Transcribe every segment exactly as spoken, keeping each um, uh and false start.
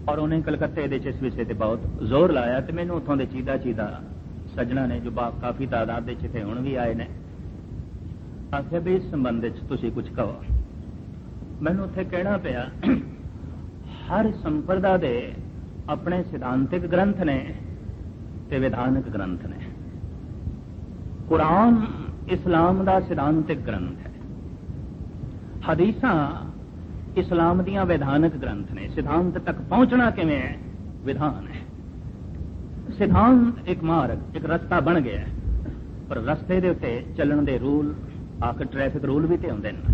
और उन्हें कलकत्ते दे इस विषय से बहुत जोर लाया तो मैंने उतों के चीदा चीदा सज्जना ने जो काफी तादाद इतने हुण भी आए ने आखिया भी इस संबंध तुसी कुछ कहो। मैनू उत्थे कहना पिया हर संप्रदा दे अपने सिद्धांतिक ग्रंथ ने ते विधानक ग्रंथ ने। कुरान इस्लाम का सिद्धांतिक ग्रंथ है, हदीसां इस्लाम दियां विधानक ग्रंथ ने। सिद्धांत तक पहुंचना किवें है, विधान है। सिद्धांत एक मार्ग एक रस्ता बन गया है, पर रस्ते दे उत्ते चलण दे रूल आखिर ट्रैफिक रूल भी तो होंदे ने।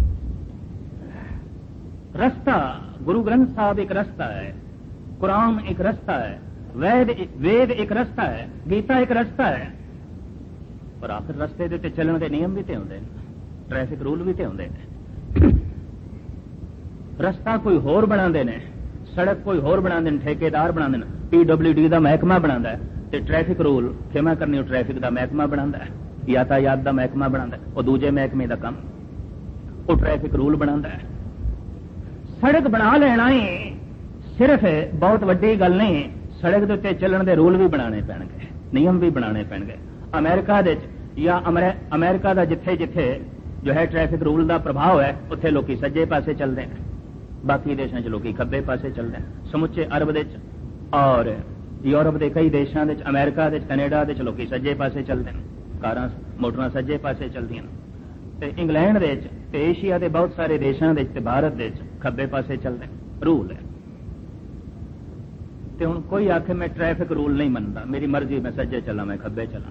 रस्ता गुरु ग्रंथ साहब एक रस्ता है, कुरान एक रस्ता है, वेद वेद एक रस्ता है, गीता एक रस्ता है, पर आखिर रस्ते दे उत्ते चलण दे नियम भी तो होंदे ने, ट्रैफिक रूल भी तो होंदे ने। रस्ता कोई होर बनाते ने, सड़क कोई होर बनाते हैं, ठेकेदार बनाते हैं, पी डब्ल्यू डी का महकमा बनाता है, तो ट्रैफिक रूल खेमा करनी ट्रैफिक का महकमा बनाता है, यातायात का महकमा बनाता है, और दूजे महकमे का काम वो ट्रैफिक रूल बनाता है। सड़क बना लेना ही सिर्फ बहुत वड्डी गल नहीं, सड़क के उत्ते चलण के रूल भी बनाने पैणगे, नियम भी बनाने पैणगे। अमेरिका दे या अमेरिका का जिथे जिथे जो है ट्रैफिक रूल का प्रभाव है, उत्थे लोग सज्जे पासे चलते हैं, बाकी देशों च लोग खब्बे पासे चलते हैं। समुचे अरब दे और यूरोप के कई देशों के, अमेरिका के, कनेडा के लोग सज्जे पासे चलते हैं, कारां मोटरां सज्जे पासे चलदियां। ते इंग्लैंड दे ते एशिया के बहुत सारे देशों के, भारत के खब्बे पासे चलते हैं, रूल है। ते हुण कोई आखे मैं ट्रैफिक रूल नहीं मनता, मेरी मर्जी, मैं सज्जे चला मैं खब्बे चला।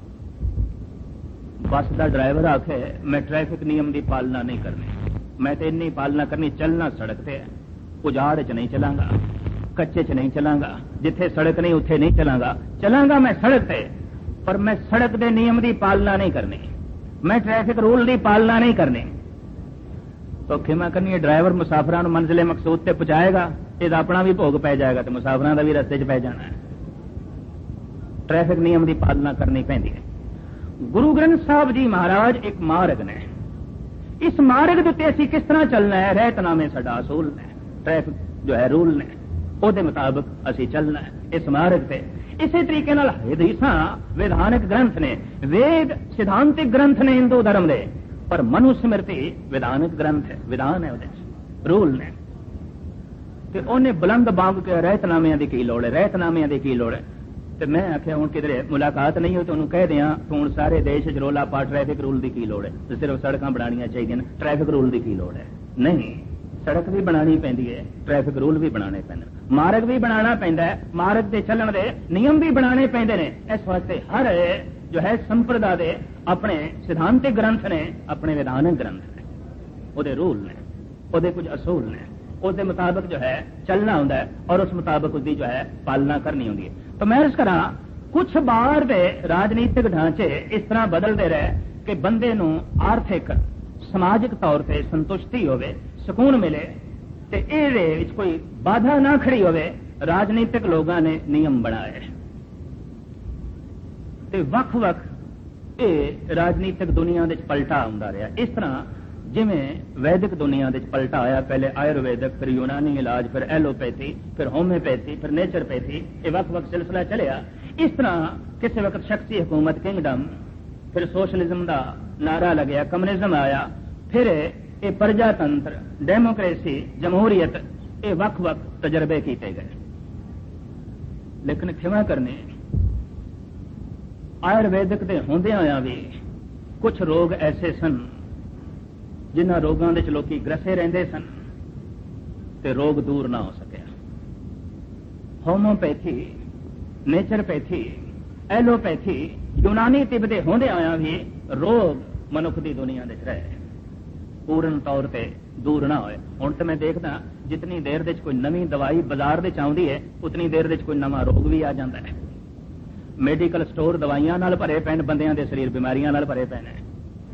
बस का ड्राइवर आखे मैं ट्रैफिक नियम की पालना नहीं करनी, मैं तो इन्नी पालना करनी, चलना सड़क पे है, उजाड़ च नहीं चलांगा, कच्चे च नहीं चलांगा, जिथे सड़क नहीं उत्थे नहीं चलांगा, चलांगा मैं सड़क पे, पर मैं सड़क के नियम की पालना नहीं करनी, मैं ट्रैफिक रूल की पालना नहीं करनी। तो खिमा करनी ड्राइवर मुसाफिरां नूं मंजिले मकसूद ते पहुंचाएगा, इसदा अपना भी भोग पै जाएगा तो मुसाफिरां दा भी रस्ते च पै जाना है। ट्रैफिक नियम की पालना करनी पैंदी है। गुरु ग्रंथ साहब जी महाराज एक मार्ग ने, इस मार्ग के उत्ते असीं किस तरह चलना है, रहतनामे साडा असूल ने, ट्रैफिक जो है रूल ने, उहदे मुताबिक असीं चलना है इस मार्ग पे। इसी तरीके नाल हदीसां विधानक ग्रंथ ने, वेद सिद्धांतिक ग्रंथ ने हिंदू धर्म दे, पर मनुस्मृति विधानक ग्रंथ है, विधान है, उहदे रूल ने। ते ओने बुलंद बांग के रहतनामियां दी की लोड़ है, रहतनामियां दी की लोड़ है। ते मैं आख्या हुण किधरे मुलाकात नहीं हुई तो उन्होंने कह दिया हुण सारे देश च रोला पा ट्रैफिक रूल की की लोड़ है, तो सिर्फ सड़कां बनानियां चाहिए, ट्रैफिक रूल की की लोड़ है? नहीं, सड़क भी बनानी पैंदी है, ट्रैफिक रूल भी बनाने पैंदे, मार्ग भी बनाना पैंदा है, मार्ग के चलण दे नियम भी बनाने पैंदे ने। इस वास्ते हर जो है संप्रदा दे अपने सिद्धांतिक ग्रंथ ने, अपने विधानक ग्रंथ ने, उहदे रूल ने, उहदे कुछ असूल ने, उसके मुताबिक जो है चलना होंदा है और उस मुताबिक उसकी जो है पालना करनी होंदी है। तो मैं इस करा कुछ बार दे राजनीतिक ढांचे इस तरह बदलते रहे कि बंदे नूं आर्थिक समाजिक तौर पर संतुष्टि होवे, सुकून मिले, ते इहदे विच कोई बाधा ना खड़ी होवे। राजनीतिक लोगों ने नियम बनाए ते वख-वख ये राजनीतिक दुनिया दे पलटा आउंदा रहा। इस तरह जिमें वैदिक दुनिया दे पलटा आया, पहले आयुर्वेदिक, फिर यूनानी इलाज, फिर एलोपैथी, फिर होम्योपैथी, फिर नेचरपैथी, ये वक्त वक्त सिलसिला चलिया। इस तरह किसी वक्त शख्सी हुकूमत किंगडम, फिर सोशलिज्म का नारा लगे, कम्युनिज्म आया, फिर ये प्रजातंत्र, डेमोक्रेसी, जमहूरियत, ये वक्त वक्त तजर्बे किए गए। लेकिन क्षमा करने आयुर्वेदिक के होंदे होया भी कुछ रोग ऐसे सन जिन्हां रोगों के लोग ग्रसे रहते सन ते रोग दूर ना हो सकिया। होम्योपैथी, नेचरपैथी, एलोपैथी, यूनानी तिब्बते होंदे आया भी रोग मनुख की दुनिया दे रहे पूर्ण तौर पर दूर ना होए। हुण तो मैं देखदा जितनी देर दे कोई नवी दवाई बाजार दे आउंदी है, उतनी देर दे कोई नवा रोग भी आ जाता है। मेडिकल स्टोर दवाइयां नाल भरे पैन, बंदियां दे शरीर बीमारियां नाल भरे पैन है।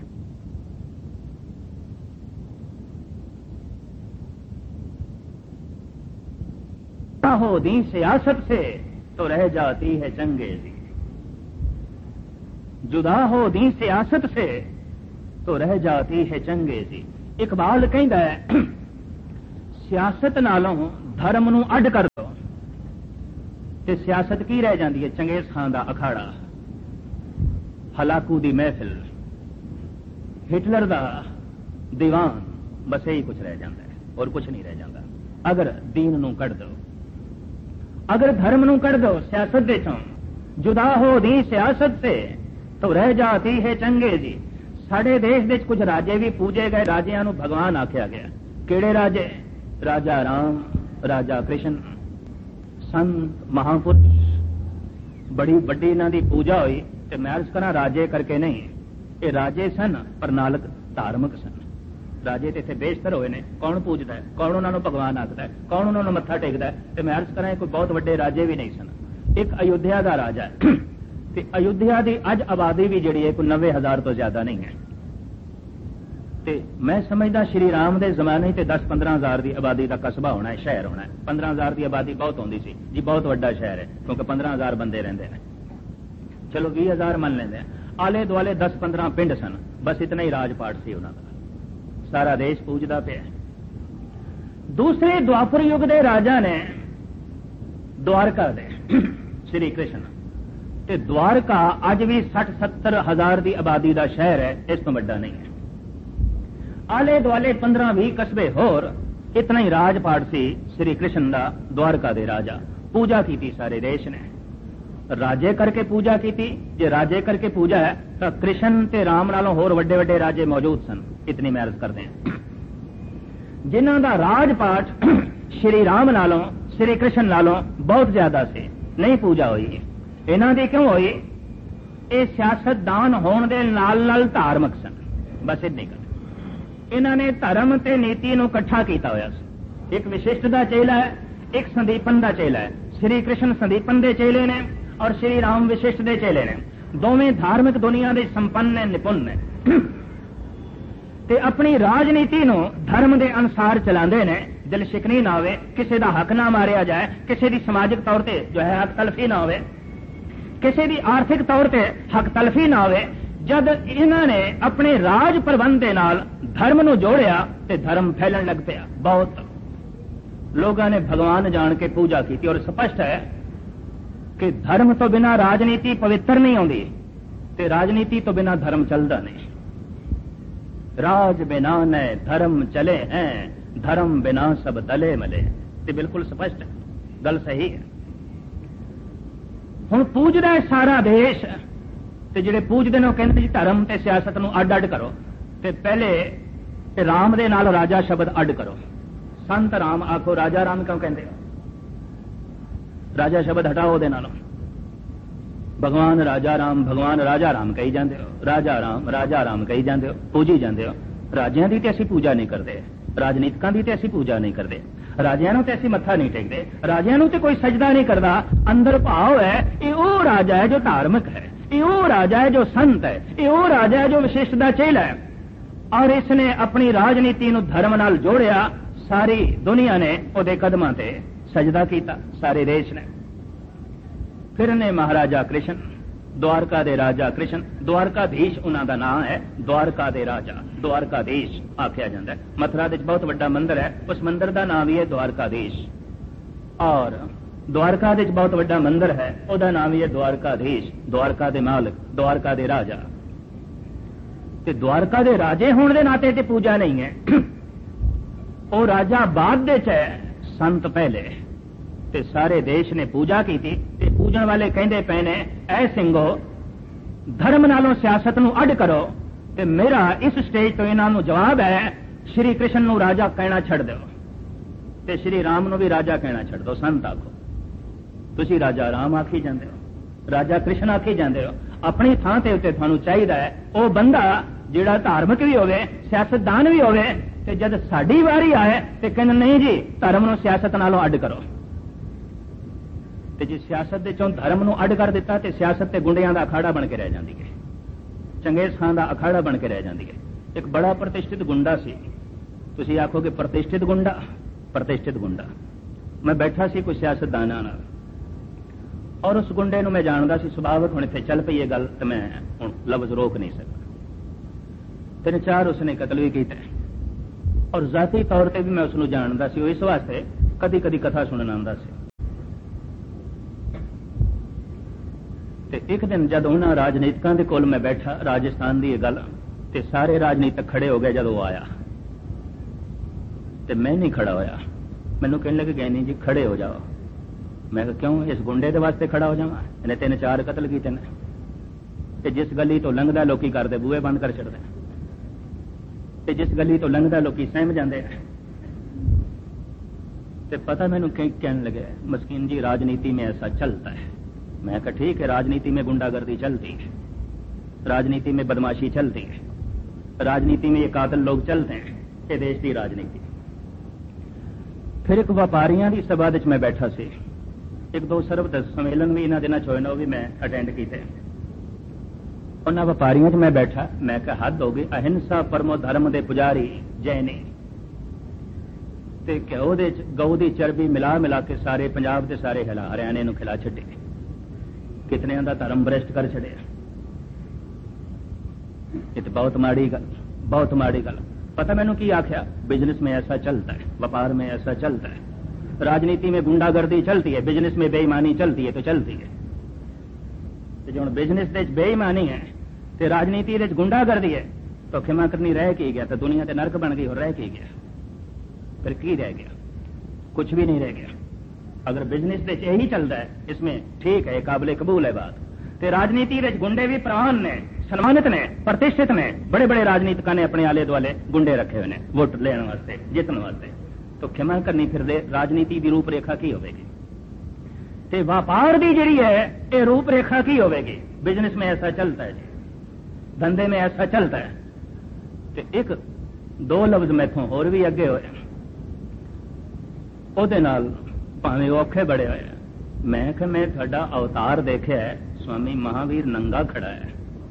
हो दी सियासत से तो रह जाती है चंगेजी, जुदा हो दी सियासत से तो रह जाती है चंगेजी। इकबाल कहता है सियासत नालों धर्म नूं अड कर दो, ਤੇ ਸਿਆਸਤ ਕੀ ਰਹਿ ਜਾਂਦੀ ਹੈ? ਚੰਗੇਜ਼ ਖਾਨ ਦਾ ਅਖਾੜਾ, ਹਲਾਕੂ ਦੀ ਮਹਿਫਿਲ, ਹਿਟਲਰ ਦਾ ਦੀਵਾਨ, ਬਸ ਇਹੀ ਕੁਝ ਰਹਿ ਜਾਂਦਾ ਹੈ, ਹੋਰ ਕੁਝ ਨਹੀਂ ਰਹਿ ਜਾਂਦਾ। ਅਗਰ ਦੀਨ ਨੂੰ ਕੱਢ ਦੋ, अगर धर्म नू कढ़ दो सियासत दे चों, जुदा हो दी सियासत से तो रह जाती है चंगे जी। साडे देश दे कुछ राजे भी पूजे गए, राजियां नू भगवान आख्या गया। केड़े राजे? राजा राम, राजा कृष्ण, संत महापुरुष, बड़ी बड़ी इन्हां दी पूजा हुई। ते मैं अर्ज करा राजे करके नहीं, ये राजे सन पर नाल धार्मिक सन। राजे ते इत्थे बेशतर होए ने, कौन पूजदा है, कौन उन्हां नूं भगवान आखदा है, कौन उन्हां नूं मत्था टेकदा है? ते मैं अर्ज करा कोई बहुत वड्डे राजे भी नहीं सन। एक अयोध्या दा राजा है ते अयोध्या दी अज आबादी भी जिहड़ी है कोई नब्बे हजार तो ज्यादा नहीं है। ते मैं समझदा श्री राम दे जमाने ते दस पंद्रह हजार की आबादी का कस्बा होना है, शहर होना है। पंद्रह हजार की आबादी बहुत होंदी सी जी, बहुत वड्डा शहर है क्योंकि पंद्रह हजार बंदे रहिंदे ने। चलो बीस हजार मन लेंदे, आले दुआले दस पंद्रह पिंड सन, बस इतना ही राजपाट सी उन्हां दा। सारा देश पूजदा पिया। दूसरे द्वापर युग दे राजा ने द्वारका दे श्री कृष्ण, ते द्वारका अज भी सठ सत्तर हजार की आबादी का शहर है, इस तो वड्डा नहीं है। आले दुआले पंद्रह भी कस्बे होर, इतना ही राजपाट सी श्री कृष्ण का द्वारका दे राजा। पूजा की सारे देश ने, राजे करके पूजा की। जे राजे करके पूजा है तो कृष्ण ते राम नालों होर वड्डे वड्डे राजे मौजूद सन, इतनी मैं अर्ज करते हैं। जिन्हां दा राजपाट श्री राम नालों श्री कृष्ण नालों बहुत ज्यादा से नहीं पूजा हुई। इन्हां दी क्यों हुई? ये सियासतदान होने दे नाल नाल धार्मिक सन, बस इतनी कर। इन्हां ने धर्म ते नीति नूं इकट्ठा कीता होया सी। एक विशिष्ट दा चेला है, एक संदीपन दा चेला है। श्री कृष्ण संदीपन दे चेले ने और श्री राम विशिष्ट दे चेले ने। दोवें धार्मिक दुनिया दे संपन्न ने, निपुण ने ते अपनी राजनीति नूं धर्म दे अनुसार चलांदे ने। दिल शिकनी ना होवे, किसी दा हक ना मारिया जाए, किसी दी समाजिक तौर ते जो है हक तलफी ना होवे, किसी दी आर्थिक तौर ते हक तलफी ना होवे। जद इन्हां ने अपने राज प्रबंध दे नाल धर्म नूं जोड़िया ते धर्म फैलन लग पिया। बहुत लोगों ने भगवान जान के पूजा की और स्पष्ट है कि धर्म तो बिना राजनीति पवित्र नहीं होती, ते राजनीति तो बिना धर्म चलता नहीं। राज बिना न धर्म चले हैं, धर्म बिना सब तले मले। ते बिल्कुल स्पष्ट है, गल सही है। हुण पूजदा है सारा देश, ते जिहड़े पूजदे ने कहंदे जी धर्म ते सियासत नूं अड अड करो, ते पहले ते राम दे नाल राजा शब्द अड करो। संत राम आखो, राजा राम क्यों कहंदे हो? राजा शब्द हटाओ दे नालों। भगवान राजा राम, भगवान राजा राम कही जाते हो, राजा राम राजा राम कही जाते हो, पूजी जाते हो। राजियां दी ते असीं पूजा नहीं करते, राजनीतिकां दी ते असीं पूजा नहीं करते, राजियां नूं ते असीं मत्था नहीं टेकदे, राजियां नूं ते कोई सजदा नहीं करदा। अंदर भाव है ये वो राजा है जो धार्मिक है, ये वो राजा है जो संत है, ये वो राजा है जो विशिष्ट दा चेला है। और इसने अपनी राजनीति नूं धर्म नाल जोड़िया। सारी दुनिया ने उहदे कदमां ते सजदा कीता, सारे देश ने। फिर ने महाराजा कृष्ण, द्वारका दे राजा कृष्ण, द्वारकाधीश उन्हां दा नाम है। द्वारका दे राजा द्वारकाधीश आख्या जाता है। मथुरा दे बहुत बड़ा मंदिर है, उस मंदिर का नाम ही है द्वारकाधीश। और द्वारका दे बहुत बड़ा मंदिर है, उसका नाम ही है द्वारकाधीश। द्वारका दे मालिक, द्वारका दे राजा। ते द्वारका दे राजे होने के नाते ते पूजा नहीं है, वो राजा बाद दे च है, संत पहले। ते सारे देश ने पूजा की थी। ते पूजन वाले कहंदे पे ने, ऐ सिंघो धर्म नालों सियासत नूं अड करो। ते मेरा इस स्टेज तो इन्हां नूं जवाब है, श्री कृष्ण नूं राजा कहना छड़ दो ते श्री राम नूं भी राजा कहना छड़ दो। संत आखो, तुसी राजा राम आखी जांदे हो, राजा कृष्ण आखी जांदे हो। अपनी थां ते उत्ते तुहानूं चाहीदा है वो बंदा जिहड़ा धार्मिक भी होवे, सियासतदान भी होवे, ते जद साडी वारी आए ते कहंदे नहीं जी धर्म नूं सियासत नालों अड करो। ते जे सियासत दे चों धर्म नूं अड कर दिता ते सियासत ते गुंडियां दा अखाड़ा बन के रह जांदी है, चंगेज खान दा अखाड़ा बन के रह जांदी है। एक बड़ा प्रतिष्ठित गुंडा सी, तुसीं आखोगे प्रतिष्ठित गुंडा, प्रतिष्ठित गुंडा। मैं बैठा सी कोई सियासतदानां नाल और उस गुंडे नूं मैं जानदा सी, सुभावक हुण इत्थे चल पई ये गल ते मैं हुण लफ्ज़ रोक नहीं सकदा। तीन चार उसने कतल भी कीते और जाती तौर पर भी मैं उसनूं जानदा सी। इस वास्ते कदी कदी कथा सुनन आंदा सी। एक दिन जब उन्होंने राजनीतिकों के कोल मैं बैठा राजस्थान की गल ते सारे राजनीतिक खड़े हो गए। जब वो आया तो मैं नहीं खड़ा होया। मैनू कहने लगे गए नहीं जी खड़े हो जाओ। मैं कहा क्यों? इस गुंडे के वास्ते खड़ा हो जावा? इन्हें तीन चार कतल किए ने ते जिस गली तो लंघदा लोकी करदे बूहे बंद कर छड़दे ते जिस गली तो लंघदा लोकी सहम जाते हैं। ते पता मैनू कहने लगे मस्कीन जी राजनीति में ऐसा चलता है। मैं कहा ठीक है, राजनीति में गुंडागर्दी चलती है, राजनीति में बदमाशी चलती है, राजनीति में ये कातिल लोग चलते हैं, ये देश की राजनीति। फिर एक व्यापारियों की सभा में मैं बैठा सी। एक दो सर्वदर्श सम्मेलन भी इन्होंने दिनों होए भी मैं अटेंड किए। उन्होंने व्यापारियों मैं बैठा। मैं कहा हद हो गई, अहिंसा परमो धर्म के पुजारी जैनी ते घ्यो दे गऊ की चरबी मिला मिला के सारे पंजाब के सारे हिला हरियाणे नूं खिला छड्डे, कितने का धर्म भ्रष्ट कर छड़े। ये तो बहुत माड़ी गल, बहुत माड़ी गल। पता मैनू की आख्या? बिजनेस में ऐसा चलता है, व्यापार में ऐसा चलता है, राजनीति में गुंडागर्दी चलती है, बिजनेस में बेईमानी चलती है तो चलती है। तो जो बिजनेस दे बेईमानी है तो राजनीति दे गुंडागर्दी है तो क्षमा करनी रह के गया, तो दुनिया ते नरक बन गई और रह के गया। फिर की रह गया? कुछ भी नहीं रह गया। अगर बिजनेस दे यही चलता है इसमें ठीक है, काबिल कबूल है बात। तो राजनीति दे गुंडे भी प्रवान ने, सम्मानित ने, प्रतिष्ठित ने, बड़े बड़े राजनीतिकों ने अपने आले दुआले गुंडे रखे हुए हैं वोट लेने वास्ते, जितने वास्ते। तो क्षमा करनी फिर दे राजनीति की रूपरेखा की होगी? ते व्यापार की जिहड़ी है ये रूपरेखा की होगी? बिजनेस में ऐसा चलता है जी, धंधे में ऐसा चलता है। तो एक दो लफ्ज मैथों होर भी अगे होए, ओदे नाल भावें औखे बड़े होए। मैं कि मैं तुहाडा अवतार देखिया है, स्वामी महावीर नंगा खड़ा है।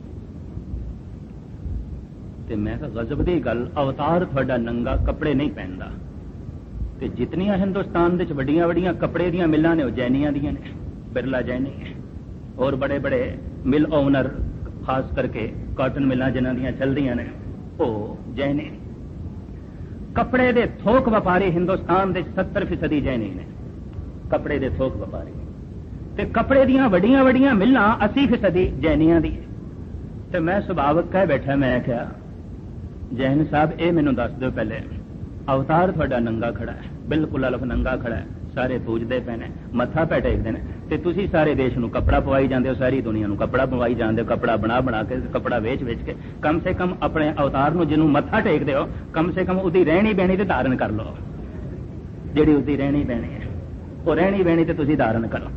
ते मैं कहा गजब दी गल, अवतार तुहाडा नंगा, कपड़े नहीं पहनदा। ते जितनियां हिंदुस्तान दे वड्डियां वड्डियां कपड़े दियां मिलां ने जैनियां दियां ने, बिरला जैनी है, और बड़े बड़े मिल ओनर खास करके कॉटन मिलां जिन्हां दियां चलदियां ने वो जैनी। कपड़े दे थोक व्यापारी हिंदुस्तान दे सत्तर फीसदी जैनी ने, कपड़े दे थोक व्यापारी। ते कपड़े दियां वड्डियां वड्डियां मिलां अस्सी फीसदी जैनियां दी। ते मैं सुभावक कह बैठा, मैं क्या जैन साहब ये मैनू दस दो पहले, अवतार थोड़ा नंगा खड़ा है, बिल्कुल अलफ नंगा खड़ा है, सारे पूजते पे ने, मत्था पे टेकते हैं, ते तुसी सारे देश नूं कपड़ा पवाई जाते हो, सारी दुनिया नूं कपड़ा पवाई जाते हो, कपड़ा बना बना के कपड़ा वेच वेच के। कम से कम अपने अवतार नूं जिन्हों मत्था टेकते हो, कम से कम उसकी रहनी बहनी ते धारण कर लो। जिहड़ी उसकी रहनी बहनी है वो रहनी बहनी ते तुसी धारण करो।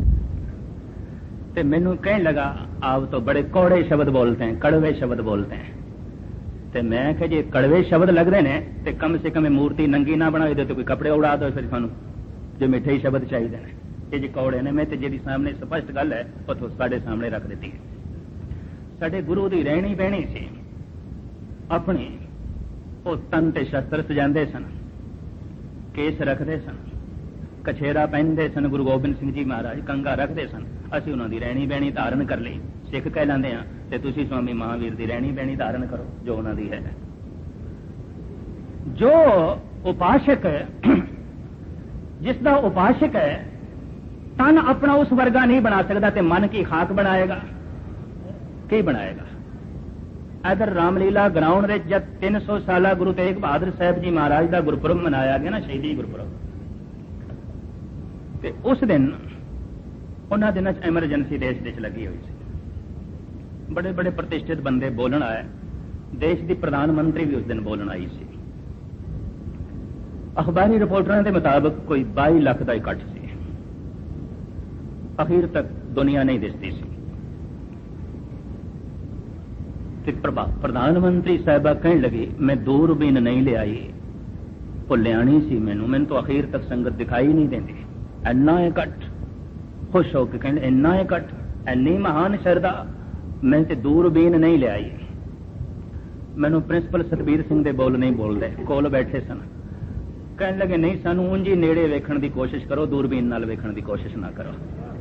ते मैनू कहने लगा आप तो बड़े कौड़े शब्द बोलते हैं, कड़वे शब्द बोलते हैं। ते मैं कहा जे कड़वे शब्द लगते हैं तो कम से कम मूर्ति नंगी ना बनाई दो, तो कोई कपड़े उड़ा दो फिर सानू, जो मिठे ही शब्द चाहिए ने। ये जी कौड़े ने, मैं तो जी सामने स्पष्ट गल है उतो साढ़े सामने रख दी है। साढ़े गुरु की रहनी बहनी सी, अपनी वो तन ते शस्त्र सजाते सन, केस रखते सन, कछेरा पहनते सन, गुरु गोबिंद सिंह जी महाराज कंगा रखते सन। असीं उन्हां दी रहनी बहनी धारण कर ली, सिख कहलाते हैं, ते तुसी स्वामी महावीर की रहनी बहनी धारण करो जो उन्हां दी है। जो उपासक है, जिसका उपासक है, तन अपना उस वर्गा नहीं बना सकता, ते मन की खाक बनाएगा, की बनाएगा। इधर रामलीला ग्राउंड में जब तीन सौ साल गुरु तेग बहादुर साहब जी महाराज का गुरपुरब मनाया गया ना, शहीदी गुरपुरब, ते उस दिन उन्होंने दिनों एमरजेंसी देश देश लगी हुई सी। बड़े बड़े प्रतिष्ठित बंदे बोलण आए, देश की प्रधानमंत्री भी उस दिन बोलण आई सी। अखबारी रिपोर्टरों के मुताबिक कोई बाई लाख का इकट्ठ सी। अखीर तक दुनिया नहीं दिसती सी। प्रधानमंत्री साहबा कहने लगी मैं दूरबीन नहीं ले आई, वो लियानी सी मैनू, मैनू तो अखीर तक संगत दिखाई नहीं देती। इन्ना इकट्ठ, खुश होकर कहने इन्ना इकट्ठ, इन्नी महान श्रद्धा, मैं तो दूरबीन नहीं ले आई। मैनू प्रिंसिपल सतबीर सिंह दे बोल नहीं बोलते, कोल बैठे सन। कहने लगे नहीं सानू उंज ही नेड़े वेखण की कोशिश करो, दूरबीन नाल वेखण की कोशिश ना करो,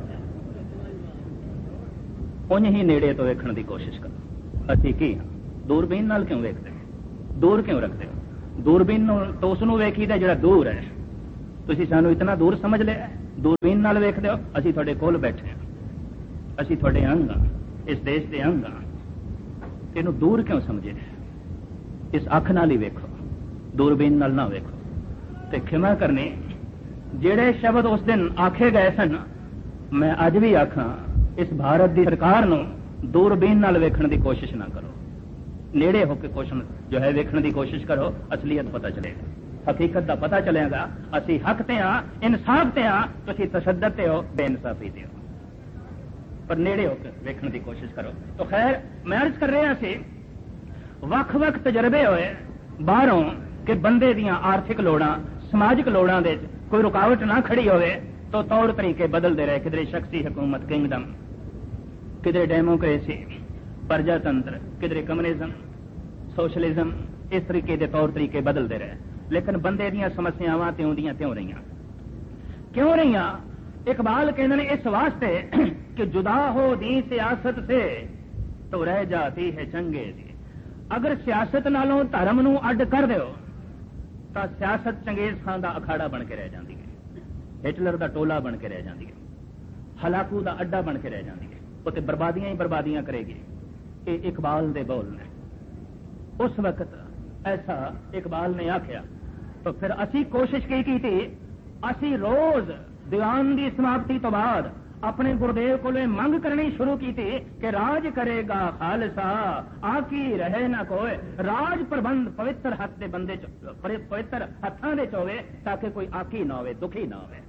उंज ही नेड़े तो वेखण की कोशिश करो। असी की दूरबीन नाल क्यों वेखते, दूर क्यों रखते हो? दूरबीन तो उसनू वेखीदा जिहड़ा दूर है, तुसीं सानू इतना दूर समझ लिया, दूरबीन नाल वेखदे हो, असीं तुहाडे कोल बैठे हैं। ਅਸੀਂ ਤੁਹਾਡੇ ਅੰਗ ਹਾਂ, ਇਸ ਦੇਸ਼ ਦੇ ਅੰਗ ਹਾਂ। ਇਹਨੂੰ ਦੂਰ ਕਿਉਂ ਸਮਝੇ? ਇਸ ਅੱਖ ਨਾਲ ਹੀ ਵੇਖੋ, ਦੂਰਬੀਨ ਨਾਲ ਨਾ ਵੇਖੋ। ਤੇ ਖਿਮਾ ਕਰਨੀ, ਜਿਹੜੇ ਸ਼ਬਦ ਉਸ ਦਿਨ ਆਖੇ ਗਏ ਸਨ, ਮੈਂ ਅੱਜ ਵੀ ਆਖਾਂ, ਇਸ ਭਾਰਤ ਦੀ ਸਰਕਾਰ ਨੂੰ ਦੂਰਬੀਨ ਨਾਲ ਵੇਖਣ ਦੀ ਕੋਸ਼ਿਸ਼ ਨਾ ਕਰੋ। ਨੇੜੇ ਹੋ ਕੇ ਕੋਸ਼ਿਸ਼ ਜੋ ਹੈ ਵੇਖਣ ਦੀ ਕੋਸ਼ਿਸ਼ ਕਰੋ, ਅਸਲੀਅਤ ਪਤਾ ਚਲੇਗਾ, ਹਕੀਕਤ ਦਾ ਪਤਾ ਚਲੇਗਾ। ਅਸੀਂ ਹੱਕ ਤੇ ਹਾਂ, ਇਨਸਾਫ ਤੇ ਹਾਂ, ਤੁਸੀਂ ਤਸ਼ੱਦਦ ਤੇ ਹੋ, ਬੇਇਨਸਾਫੀ ਤੇ ਹੋ। ਪਰ ਨੇੜੇ ਹੋ ਕੇ ਵੇਖਣ ਦੀ ਕੋਸ਼ਿਸ਼ ਕਰੋ। ਤਾਂ ਖੈਰ, ਮੈਂ ਅਰਜ਼ ਕਰ ਰਿਹਾ ਸੀ, ਵੱਖ-ਵੱਖ ਤਜਰਬੇ ਹੋਏ ਬਾਹਰੋਂ ਕਿ ਬੰਦੇ ਦੀਆਂ ਆਰਥਿਕ ਲੋੜਾਂ, ਸਮਾਜਿਕ ਲੋੜਾਂ ਦੇ ਕੋਈ ਰੁਕਾਵਟ ਨਾ ਖੜੀ ਹੋਵੇ, ਤਾਂ ਤੌਰ ਤਰੀਕੇ ਬਦਲਦੇ ਰਹੇ। ਕਿਧਰੇ ਸ਼ਖਸੀ ਹਕੂਮਤ, ਕਿੰਗਡਮ, ਕਿਧਰੇ ਡੈਮੋਕ੍ਰੇਸੀ, ਪ੍ਰਜਾਤੰਤਰ, ਕਿਧਰੇ ਕਮਿਊਨਿਜ਼ਮ, ਸੋਸ਼ਲਿਜ਼ਮ, ਇਸ ਤਰੀਕੇ ਦੇ ਤੌਰ ਤਰੀਕੇ ਬਦਲਦੇ ਰਹੇ। ਲੇਕਿਨ ਬੰਦੇ ਦੀਆਂ ਸਮੱਸਿਆਵਾਂ ਤਿਉਂ ਦੀਆਂ ਤਿਉਂ ਰਹੀਆਂ। ਕਿਉਂ ਰਹੀਆਂ? इकबाल कहते हैं इस वास्ते कि जुदा हो दी सियासत से तो रह जाती है चंगे दी। अगर सियासत नालों धर्म नूं अड कर दो तो सियासत चंगेज खान का अखाड़ा बन के रह जाती है, हिटलर का टोला बन के रह जाती है, हलाकू का अड्डा बन के रह जाती है। उत्ते बर्बादियां ही बर्बादियां करेगी। ये इकबाल दे बोल ने। उस वक्त ऐसा इकबाल ने आख्या। तो फिर असी कोशिश की थी, असी रोज दीवान की समाप्ति तो बाद अपने गुरुदेव को मंग करनी शुरू की थी कि राज करेगा खालसा आकी रहे ना कोई। राज प्रबंध पवित्र हथ दे बंदे पवित्र हथां दे च होवे ताकि कोई आकी ना होवे, दुखी ना होवे।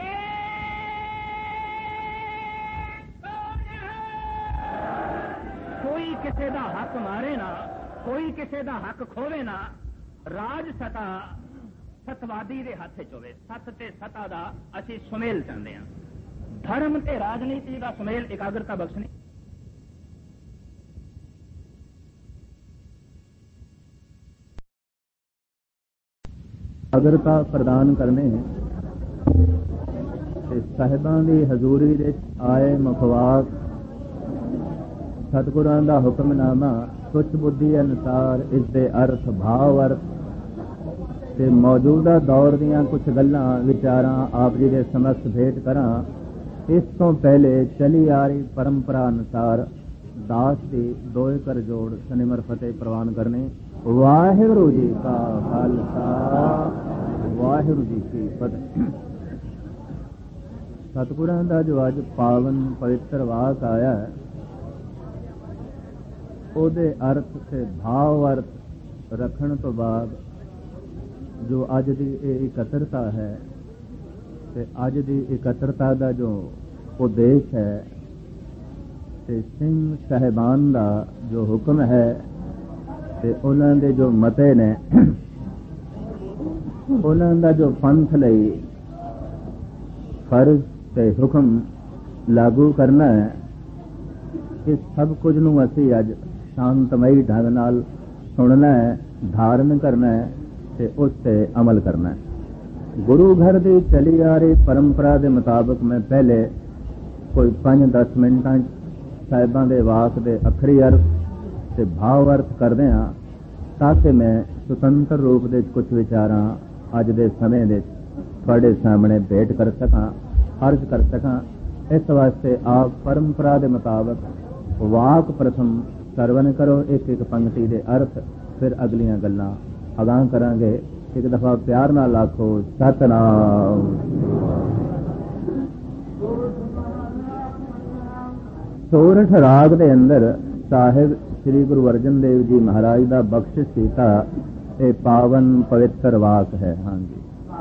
कोई किसी दा हक मारे ना, कोई किसी दा हक खोवे ना। राज सता सतवादी दे हथ च होवे। सत ते सता दा असी सुमेल चाहते हैं। धर्म ते राजनीति का सुमेल एकाग्रता बख्शनी। एकाग्रता प्रदान करने साहिबां दी हजूरी दे आए मुखवाक सतगुरां दा हुक्मनामा तुच्छ बुद्धि अनुसार इस दे अर्थ भाव अर्थ ਤੇ ਮੌਜੂਦਾ ਦੌਰ ਦੀਆਂ ਕੁਝ ਗੱਲਾਂ ਵਿਚਾਰਾਂ ਆਪ ਜੀ ਦੇ ਸਮਕਸ਼ ਭੇਟ ਕਰਾਂ। ਇਸ ਤੋਂ ਪਹਿਲੇ ਚਲੀ ਆ ਰਹੀ ਪਰੰਪਰਾ ਅਨੁਸਾਰ ਦਾਸ ਦੀ ਦੋਏ ਕਰ ਜੋੜ ਸਨਿਮਰ ਫਤਿਹ ਪ੍ਰਵਾਨ ਕਰਨੇ। ਵਾਹਿਗੁਰੂ ਜੀ ਕਾ ਖਾਲਸਾ, ਵਾਹਿਗੁਰੂ ਜੀ ਕੀ ਫਤਿਹ। ਸਤਿਗੁਰਾਂ ਦਾ ਜੋ ਅੱਜ ਪਾਵਨ ਪਵਿੱਤਰ ਵਾਕ ਆਇਆ, ਉਹਦੇ ਅਰਥ ਤੇ ਭਾਵ ਅਰਥ ਰੱਖਣ ਤੋਂ ਬਾਅਦ ਜੋ ਅੱਜ ਦੀ ਇਹ ਇਕੱਤਰਤਾ ਹੈ ਤੇ ਅੱਜ ਦੀ ਇਕੱਤਰਤਾ ਦਾ ਜੋ ਉਦੇਸ਼ ਹੈ ਤੇ ਸਿੰਘ ਸਾਹਿਬਾਨ ਦਾ ਜੋ ਹੁਕਮ ਹੈ ਤੇ ਉਹਨਾਂ ਦੇ ਜੋ ਮਤੇ ਨੇ, ਉਹਨਾਂ ਦਾ ਜੋ ਪੰਥ ਲਈ ਫਰਜ਼ ਤੇ ਹੁਕਮ ਲਾਗੂ ਕਰਨਾ ਹੈ, ਇਸ ਸਭ ਕੁਝ ਨੂੰ ਅਸੀਂ ਅੱਜ ਸ਼ਾਂਤਮਈ ਢੰਗ ਨਾਲ ਸੁਣਨਾ ਹੈ, ਧਾਰਨ ਕਰਨਾ ਹੈ ਤੇ ਉਸ ਤੇ ਅਮਲ ਕਰਨਾ ਹੈ। ਗੁਰੂ ਘਰ ਦੀ ਚਲੀ ਆ ਰਹੀ ਪਰੰਪਰਾ ਦੇ ਮੁਤਾਬਕ ਮੈਂ ਪਹਿਲੇ ਕੋਈ ਪੰਜ ਦਸ ਮਿੰਟਾਂ ਸਾਹਿਬਾਂ ਦੇ ਵਾਕ ਦੇ ਅੱਖਰੀ ਅਰਥ ਤੇ ਭਾਵ ਅਰਥ ਕਰਦੇ ਹਾਂ ਤਾਂ ਕਿ ਮੈਂ ਸੁਤੰਤਰ ਰੂਪ ਦੇ ਕੁਝ ਵਿਚਾਰਾਂ ਅੱਜ ਦੇ ਸਮੇਂ ਦੇ ਤੁਹਾਡੇ ਸਾਹਮਣੇ ਭੇਟ ਕਰ ਸਕਾਂ, ਅਰਜ਼ ਕਰ ਸਕਾਂ। ਇਸ ਵਾਸਤੇ ਆਪ ਪਰੰਪਰਾ ਦੇ ਮੁਤਾਬਕ ਵਾਕ ਪ੍ਰਥਮ ਸਰਵਨ ਕਰੋ, ਇੱਕ ਇੱਕ ਪੰਕਤੀ ਦੇ ਅਰਥ, ਫਿਰ ਅਗਲੀਆਂ ਗੱਲਾਂ ਅਗਾਂਹ ਕਰਾਂਗੇ। ਇੱਕ ਦਫਾ ਪਿਆਰ ਨਾਲ ਆਖੋ ਸਤਨਾਮ। ਸੋਰਠ ਰਾਗ ਦੇ ਅੰਦਰ ਸਾਹਿਬ ਸ੍ਰੀ ਗੁਰੂ ਅਰਜਨ ਦੇਵ ਜੀ ਮਹਾਰਾਜ ਦਾ ਬਖਸ਼ਿਸ਼ ਕੀਤਾ ਇਹ ਪਾਵਨ ਪਵਿੱਤਰ ਵਾਕ ਹੈ। ਹਾਂਜੀ,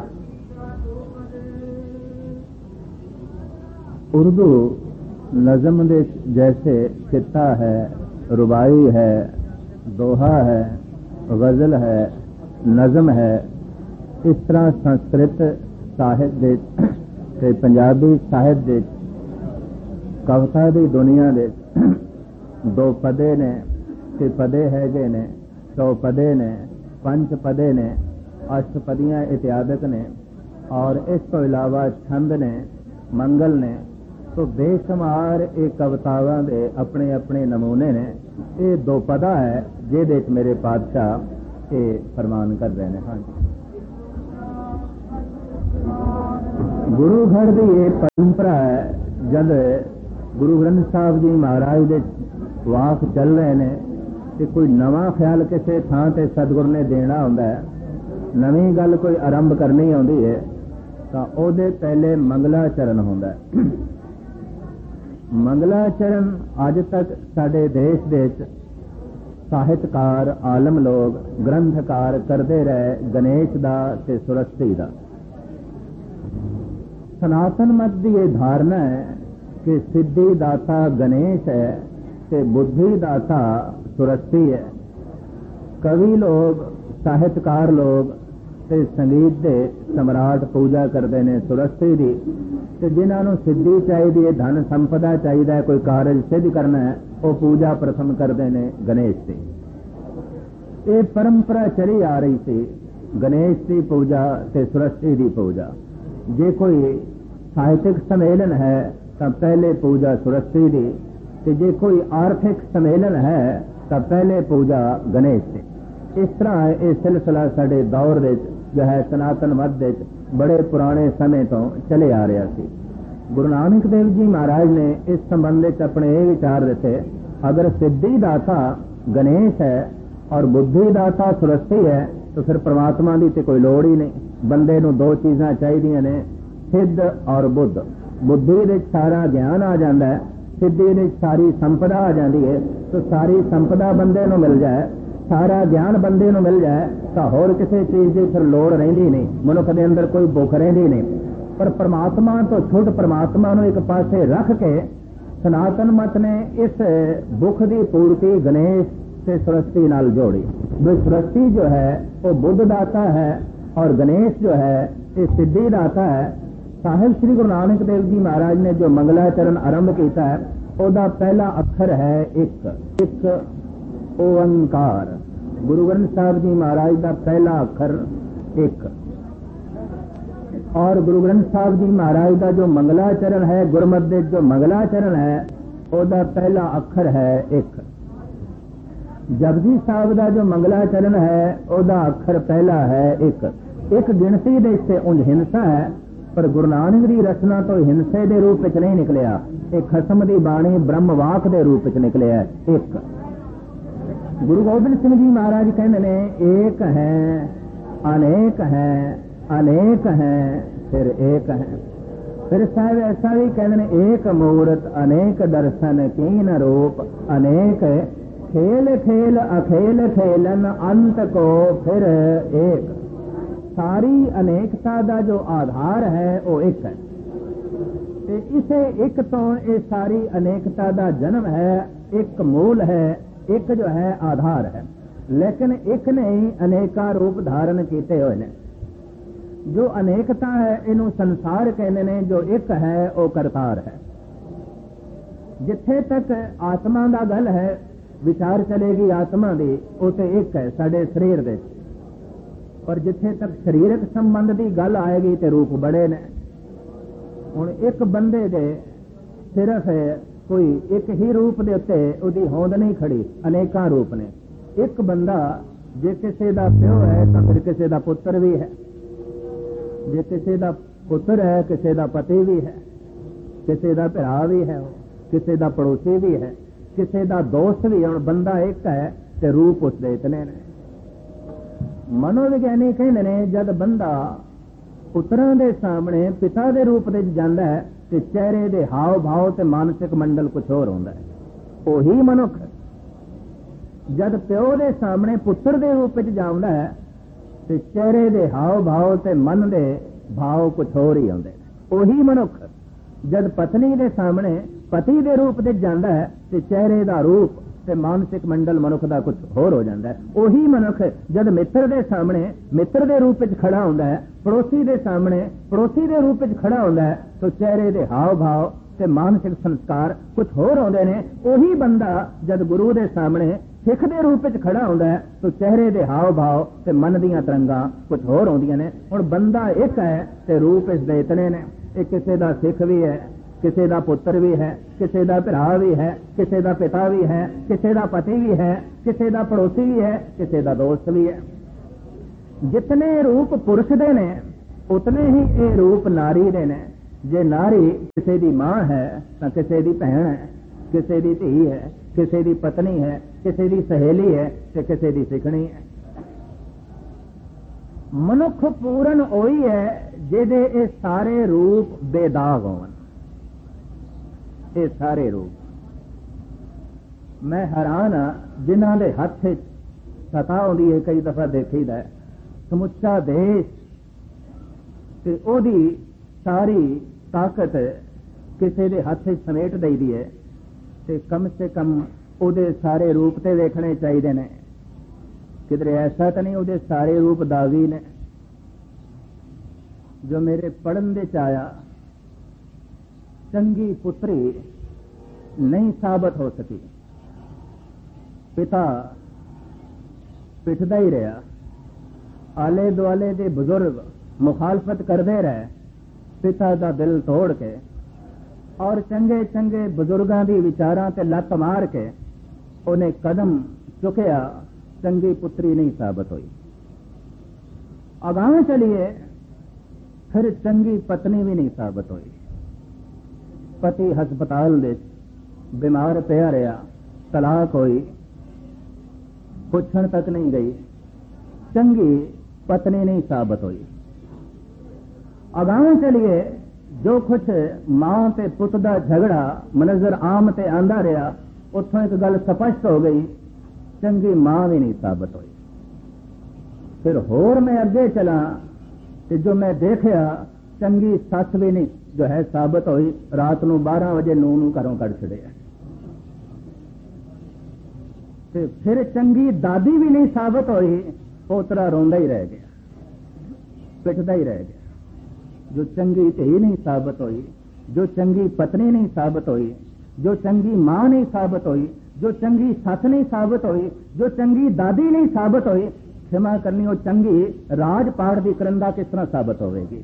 ਉਰਦੂ ਨਜ਼ਮ ਦੇ ਜੈਸੇ ਕਿੱਤਾ ਹੈ, ਰੁਬਾਈ ਹੈ, ਦੋਹਾ ਹੈ, ਗਜ਼ਲ ਹੈ, ਨਜ਼ਮ ਹੈ, ਇਸ ਤਰ੍ਹਾਂ ਸੰਸਕ੍ਰਿਤ ਸਾਹਿਤ ਦੇ ਤੇ ਪੰਜਾਬੀ ਸਾਹਿਤ ਦੇ ਕਵਿਤਾ ਦੀ ਦੁਨੀਆ ਦੇ ਦੋ ਪਦੇ ਨੇ, ਤੇ ਪਦੇ ਹੈਗੇ ਨੇ, ਸੌ ਪਦੇ ਨੇ, ਪੰਜ ਪਦੇ ਨੇ, ਅਸ਼ਟਪਦੀਆਂ ਇਤਿਆਦਿਕ ਨੇ, ਔਰ ਇਸ ਤੋਂ ਇਲਾਵਾ ਛੰਦ ਨੇ, ਮੰਗਲ ਨੇ। तो बेशुमार ये कवितावां दे अपने अपने नमूने ने। ये दो पदा है जिहदे च मेरे पातशाह ये फरमान कर रहे हैं। हाँ, गुरु घर की ये परंपरा है, जब गुरु ग्रंथ साहब जी महाराज दे वाक चल रहे ने ते कोई नवा ख्याल किसी थां ते सतगुर ने देना होंदा है, नवी गल कोई आरंभ करनी आउंदी है तां ओहदे पहले मंगलाचरण होंदा है। मंगलाचरण अज तक साडे देश दे विच ਸਾਹਿਤਕਾਰ आलम लोग ग्रंथकार करते रहे गणेश दा ते सरस्वती दा। सनातन मत की यह धारणा है कि सिद्धि दाता गणेश है ते बुद्धि दाता सरस्वती है। कवि लोग ਸਾਹਿਤਕਾਰ लोग ते संगीत दे सम्राट पूजा करते हैं सरस्वती दी, ते जिन्हां नूं सिद्धि चाहिए है, धन संपदा चाहिए है, कोई कारज सिद्ध करना है, वो पूजा प्रथम करते हैं गणेश की। ये परंपरा चली आ रही थी, गणेश की पूजा ते सरस्वती की पूजा। जे कोई साहित्यिक सम्मेलन है तो पहले पूजा सरस्वती की, ते जे कोई आर्थिक सम्मेलन है तो पहले पूजा गणेश की। इस तरह ये सिलसिला साडे दौर दे जो है सनातन मत दे बड़े पुराने समय तो चले आ रहा सी। गुरु नानक देव जी महाराज ने इस संबंध में अपने ये विचार दिते, अगर सिद्धि दाता गणेश है और बुद्धि दाता सरस्वती है तो फिर परमात्मा की तो कोई लोड़ ही नहीं। बंदे नूं दो चीज़ां चाहिए ने, सिद्ध और बुद्ध। बुद्धि दे सारा ज्ञान आ जाता है, सिद्धि दे सारी संपदा आ जाती है। तो सारी संपदा बंदे नूं मिल जाए, सारा ज्ञान बंदे नूं मिल जाए तो होर किसी चीज़ की फिर लोड़ रहिंदी नहीं, मनुख के अंदर कोई भुख रहिंदी नहीं। पर परमात्मा तो छुट परमात्मा नूं एक पासे रख के सनातन मत ने इस भुख की पूर्ति गणेश से सरस्वती नाल जोड़ी। वो सरस्वती जो है वो बुद्ध दाता है और गणेश जो है ये सिद्धि दाता है। साहिब श्री गुरु नानक देव जी महाराज ने जो मंगलाचरण आरंभ किया है, उसका पहला अक्षर है एक, एक ओंकार। गुरु ग्रंथ साहब जी महाराज का पहला अक्षर एक, और गुरु ग्रंथ साहब जी महाराज का जो मंगलाचरण है, गुरमत दे जो मंगलाचरण है, उसका पहला अक्षर है एक। जपजी साहब का जो मंगलाचरण है, उसका अक्षर पहला है एक। एक गिनती दे से उंज हिंसा है, पर गुरु नानक की रचना तो हिंसे के रूप में नहीं निकलिया, एक खसम की बाणी ब्रह्मवाक के रूप में निकलिया एक। गुरु गोबिंद सिंह जी महाराज कहते ने एक है अनेक है, अनेक है फिर एक है। फिर साहब ऐसा भी कहते हैं, एक मूर्त अनेक दर्शन कीन रूप, अनेक खेल खेल अखेल खेलन अंत को फिर एक। सारी अनेकता का जो आधार है वो एक है, ते इसे एक तो ये सारी अनेकता का जन्म है, एक मूल है, एक जो है आधार है। लेकिन एक ने ही अनेका रूप धारण किए हुए ने। जो अनेकता है इनू संसार कहने ने, जो एक है वो करतार है। जिथे तक आत्मा का गल है, विचार चलेगी आत्मा की, उसे एक है साडे शरीर दे। और जिथे तक शरीरक संबंध की गल आएगी तो रूप बड़े ने। हुण एक बंदे दे सिर्फ कोई एक ही रूप दे उत्ते उहदी होंद नहीं खड़ी, अनेका रूप ने। एक बंदा जे किसी का प्यो है तो फिर किसी का पुत्र भी है, जे किसी का पुत्र है किसी का पति भी है, किसी का भरा भी है, किसी का पड़ोसी भी है, किसी का दोस्त भी है। बंदा एक है तो रूप उसके इतने ने। मनोविज्ञानी कहते ने, जब बंदा पुत्रां दे सामने पिता के रूप में जाता है तो चेहरे के हाव भाव ते मानसिक मंडल कुछ होर होंदा है। वही मनुख जब प्यो के सामने पुत्र के रूप में जाता है तो चेहरे के हाव भाव ते मन के भाव कुछ होर ही आते हैं। वही मनुख जब पत्नी के सामने पति के रूप में जाता है तो चेहरे का रूप ते मानसिक मंडल मनुख का कुछ होर हो जाता है। वही मनुख जब मित्र के सामने मित्र के रूप में खड़ा होता है, पड़ोसी के सामने पड़ोसी के रूप में खड़ा होता है, तो चेहरे के हाव भाव ते मानसिक संस्कार कुछ होर होंदे ने। वही बंदा जब गुरु के सामने सिख के रूप में खड़ा होता है तो चेहरे के हाव भाव ते मन दीयां तरंगां कुछ होर होंदियां ने। हुण बंदा एक है ते रूप इसदे इतने ने। एक किसी का सिख भी है, किसी का पुत्र भी है, किसी का भरा भी है, किसी का पिता भी है, किसी का पति भी है, किसी का पड़ोसी भी है, किसी का दोस्त भी है। जितने रूप पुरुष दे ने उतने ही ये रूप नारी दे ने। जे नारी किसी की मां है तो किसी की भैन है, किसी की धी है, किसी की पत्नी है, किसी की सहेली है, तो किसी की सिखणी है। मनुख पूरन ओही है जिहदे ये सारे रूप बेदाग होवन। ये सारे रूप मैं हैरान हाँ जिन्हां दे हथ सता आउंदी है, कई दफा देखीदा है समुचा देश ते ओदी सारी ताकत किसी दे हथ समेट दईदी है, ते कम से कम ओदे सारे रूप ते देखने चाहिए ने। किधरे ऐसा तो नहीं ओदे सारे रूप दागी ने। जो मेरे पढ़न दे आया चंगी पुत्री नहीं साबित हो सकी, पिता पिटदा ही रहा, आले दुआले दे बुजुर्ग मुखालफत करते रहे पिता का दिल तोड़ के, और चंगे चंगे बुजुर्गों की विचारां ते लत मार के उन्हें कदम चुकया, चंगी पुत्री नहीं साबित हुई। अगां चलिए फिर चंगी पत्नी भी नहीं साबित हुई। पति हस्पताल दे बीमार पिया रहा, तलाक हुई, पुछण तक नहीं गई, चंगी पत्नी नहीं साबित हुई। अगां चलिए जो कुछ मां ते पुत दा झगड़ा मनजर आम ते आंदा रहा, उत्थों एक गल स्पष्ट हो गई, चंगी मां भी नहीं साबित हुई। फिर होर मैं अगे चला ते जो मैं देखा चंगी सस भी नहीं जो है साबित हुई। रात नूं बारह बजे नूं नूं घरों कढ़ छड़िया। ते फिर चंगी दादी भी नहीं साबित हुई, पोतरा रोंदा ही रह गया, पिटदा ही रह गया। जो चंगी धी नहीं साबित हुई, जो चंगी पत्नी नहीं साबित हुई, जो चंगी मां नहीं साबित हुई, जो चंगी सस नहीं साबित हुई, जो चंगी दादी नहीं साबित हुई, क्षमा करनी वो चंगी राजपाट की करंदा किस तरह साबित होगी।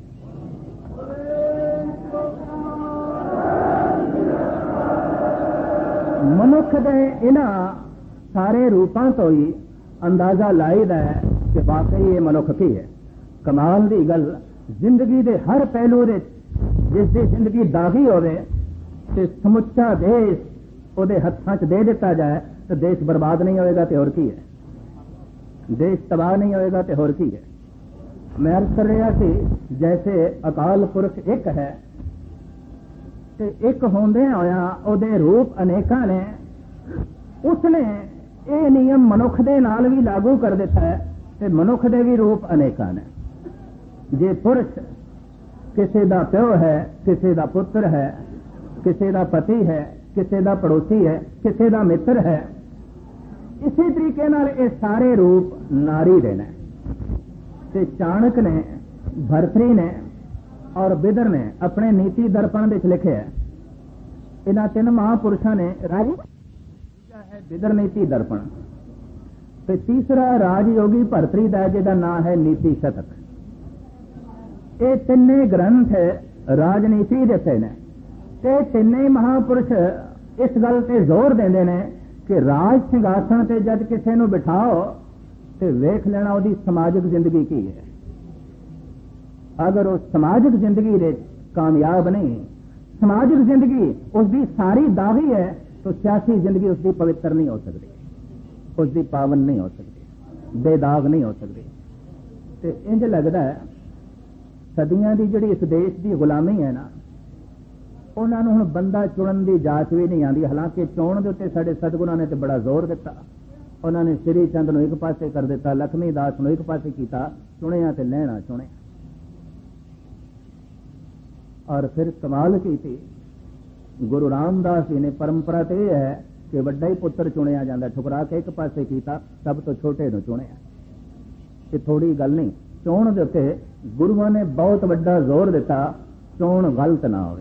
मनुख दे इन्हां सारे रूपां तो ही अंदाजा लाईदा है कि वाकई ये मनुख की है। कमाल की गल, जिंदगी दे हर पहलू दे जिसकी जिंदगी दागी होवे ते समुचा देश उहदे हत्थां च दे दिता जाए तो देश बर्बाद नहीं होएगा तो होर की है, देश तबाह नहीं होएगा तो होर की है। मैं अर्ज कर रहा थी जैसे अकाल पुरख एक है ते एक होंदे होया उहदे रूप अनेकां ने, उसने ये नियम मनुख दे नाल भी लागू कर दिता है ते मनुख दे भी रूप अनेकां ने। जे पुरुष किसी दा प्यो है, किसी दा पुत्र है, किसी दा पति है, किसी दा पड़ोसी है, किसी दा मित्र है, इसी तरीके नाल ये सारे रूप नारी दे ने। ते चाणक ने, भरतरी ने और बिदर ने अपने नीति दर्पण विच लिखे है। इन्हां तीन महापुरुषों ने राज है बिदर नीति दर्पण, ते तीसरा राजयोगी भरतरी दा जिहदा नाम है नीति शतक। ये तिन्ने ग्रंथ राजनीति दे ने ते तिन्ने महापुरुष इस गल ते जोर देंदे ने कि राज सिंघासन ते जद किसी नूं बिठाओ ते वेख लेना उहदी समाजिक जिंदगी की है। अगर वो समाजिक जिंदगी दे कामयाब नहीं, समाजिक जिंदगी उसकी सारी दागी है, तो सियासी जिंदगी उसकी पवित्र नहीं हो सकती, उसकी पावन नहीं हो सकती, बेदाग नहीं हो सकती। ते इंज लगता है सदियां की जिहड़ी इस देश की गुलामी है ना, उन्होंने हुण बंदा चुनन की जाच भी नहीं आती। हालांकि चोण के उत्ते साडे सतगुरां ने तो बड़ा जोर दिता। उन्होंने श्री चंद नूं एक पासे कर दिता, लक्ष्मी दास नूं एक पासे किया, चुनिया ते लैणा चुने। और फिर कमाल की थी गुरु रामदास जी ने, परंपरा तो यह है कि वड्डा ही पुत्र चुनिया जाता, ठुकरा के एक पासे किया, सब तो छोटे नूं चुनिया। ये थोड़ी गल नहीं, चोण के उत्ते गुरुआं ने बहुत वड्डा जोर दिता, चोण गलत ना होवे।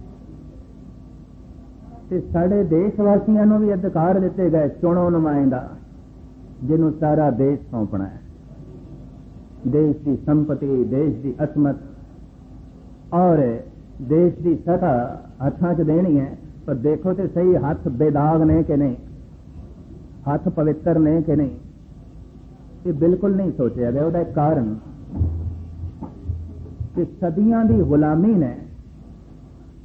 ते साडे देशवासियों को भी अधिकार दिते गए, चुनो नुमाइंदा जिन्हों सारा देश सौंपना है, देश की संपत्ति, देश की असमत और देश की सतह हथां च देनी है। पर देखो तो सही, हाथ बेदाग ने कि नहीं, हाथ पवित्र ने कि नहीं, ये बिल्कुल नहीं सोचा गया। उसका कारण कि सदियां की गुलामी ने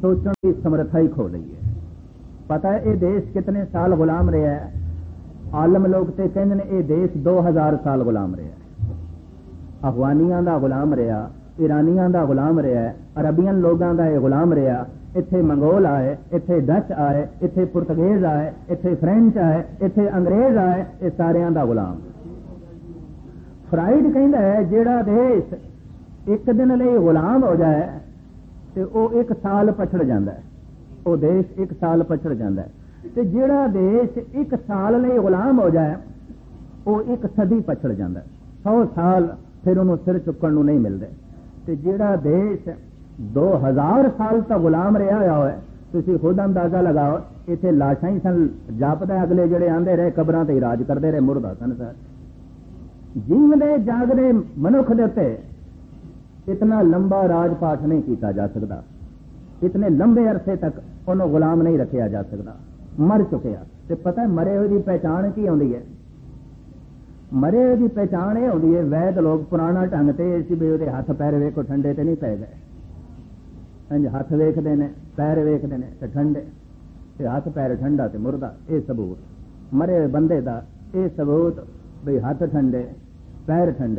सोचने की समर्था ही खो रही है। पता है ये देश कितने साल गुलाम रहा है? आलम लोग तो कहते हैं ये देश दो हजार साल गुलाम रहा है। अफगानियां का गुलाम रहा, ईरानियां का गुलाम रहा, अरबियन लोगों का यह गुलाम रहा, इत्थे मंगोल आए, इत्थे डच आए, इत्थे पुर्तगेज आए, इत्थे फ्रेंच आए, इत्थे अंग्रेज आए, ये सारियां दा गुलाम। फ्राइड कहता है जेड़ा देश एक दिन लिए गुलाम हो जाए तो वो एक साल पछड़ जाता है, वो देश एक साल पछड़ जाता है। तो जेड़ा देश एक साल लिए गुलाम हो जाए वो एक सदी पछड़ जाता है, सौ साल फिर उन्होंने सिर चुकन को नहीं मिलते। तो जेड़ा देश दो हजार साल तक गुलाम रहा हो, तुम खुद अंदाजा लगाओ, इतने लाशा ही सन जापदा, अगले जड़े आंदे रहे कबरां ते राज करते रहे, मुर्दा सन सर। जीवदे जागदे मनुख दे उत्ते इतना लंबा राजपाठ नहीं किया जा सकता, इतने लंबे अरसे तक उन्होंने गुलाम नहीं रखा जा सकता। मर चुके तो पता है मरे हुए की पहचान की आती है? मरे हुए की पहचान यह होती है, वैद लोग पुराना ढंग से भी वो हथ पैर वेखो ठंडे तो नहीं पै गए, इंज हथ वेखते हैं पैर वेखते हैं तो ठंडे, तो हथ पैर ठंडा तो मुर्दा, ये सबूत मरे हुए बंदे का, ये सबूत भी हथ ठंडे पैर ठंडे।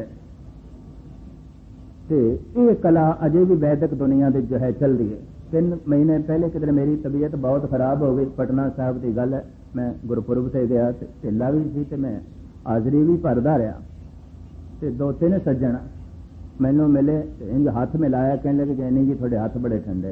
तो ये कला अजे भी वैदिक दुनिया की जो है चल रही है। तीन महीने पहले किधर मेरी तबीयत बहुत खराब हो गई, पटना साहब की गल है, मैं गुरपुरब से गया, ढिला भी सी, तो मैं हाजरी भी भरदा रहा। तो दो तीन सज्जन मैनू मिले, इंज हाथ मिलाया, कहने लगे जैनी जी थोड़े हाथ बड़े ठंडे,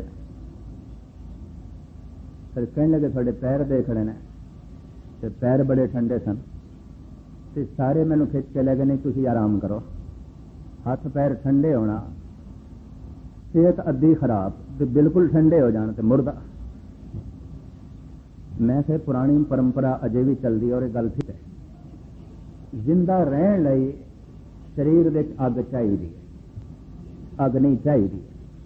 फिर कहने लगे थोड़े पैर देखने ने, तो पैर बड़े ठंडे सन। तो सारे मैनू खिंच के ले गए, नहीं तुम आराम करो, हाथ पैर ठंडे होना, सेहत अद्धी खराब, तो बिल्कुल ठंडे हो जाने तो मुर्दा। मैं फिर पुरानी परंपरा अजे भी चलती और गल ठीक है, जिंदा रहन लई शरीर में अग चाहिए, अग नहीं चाहिए।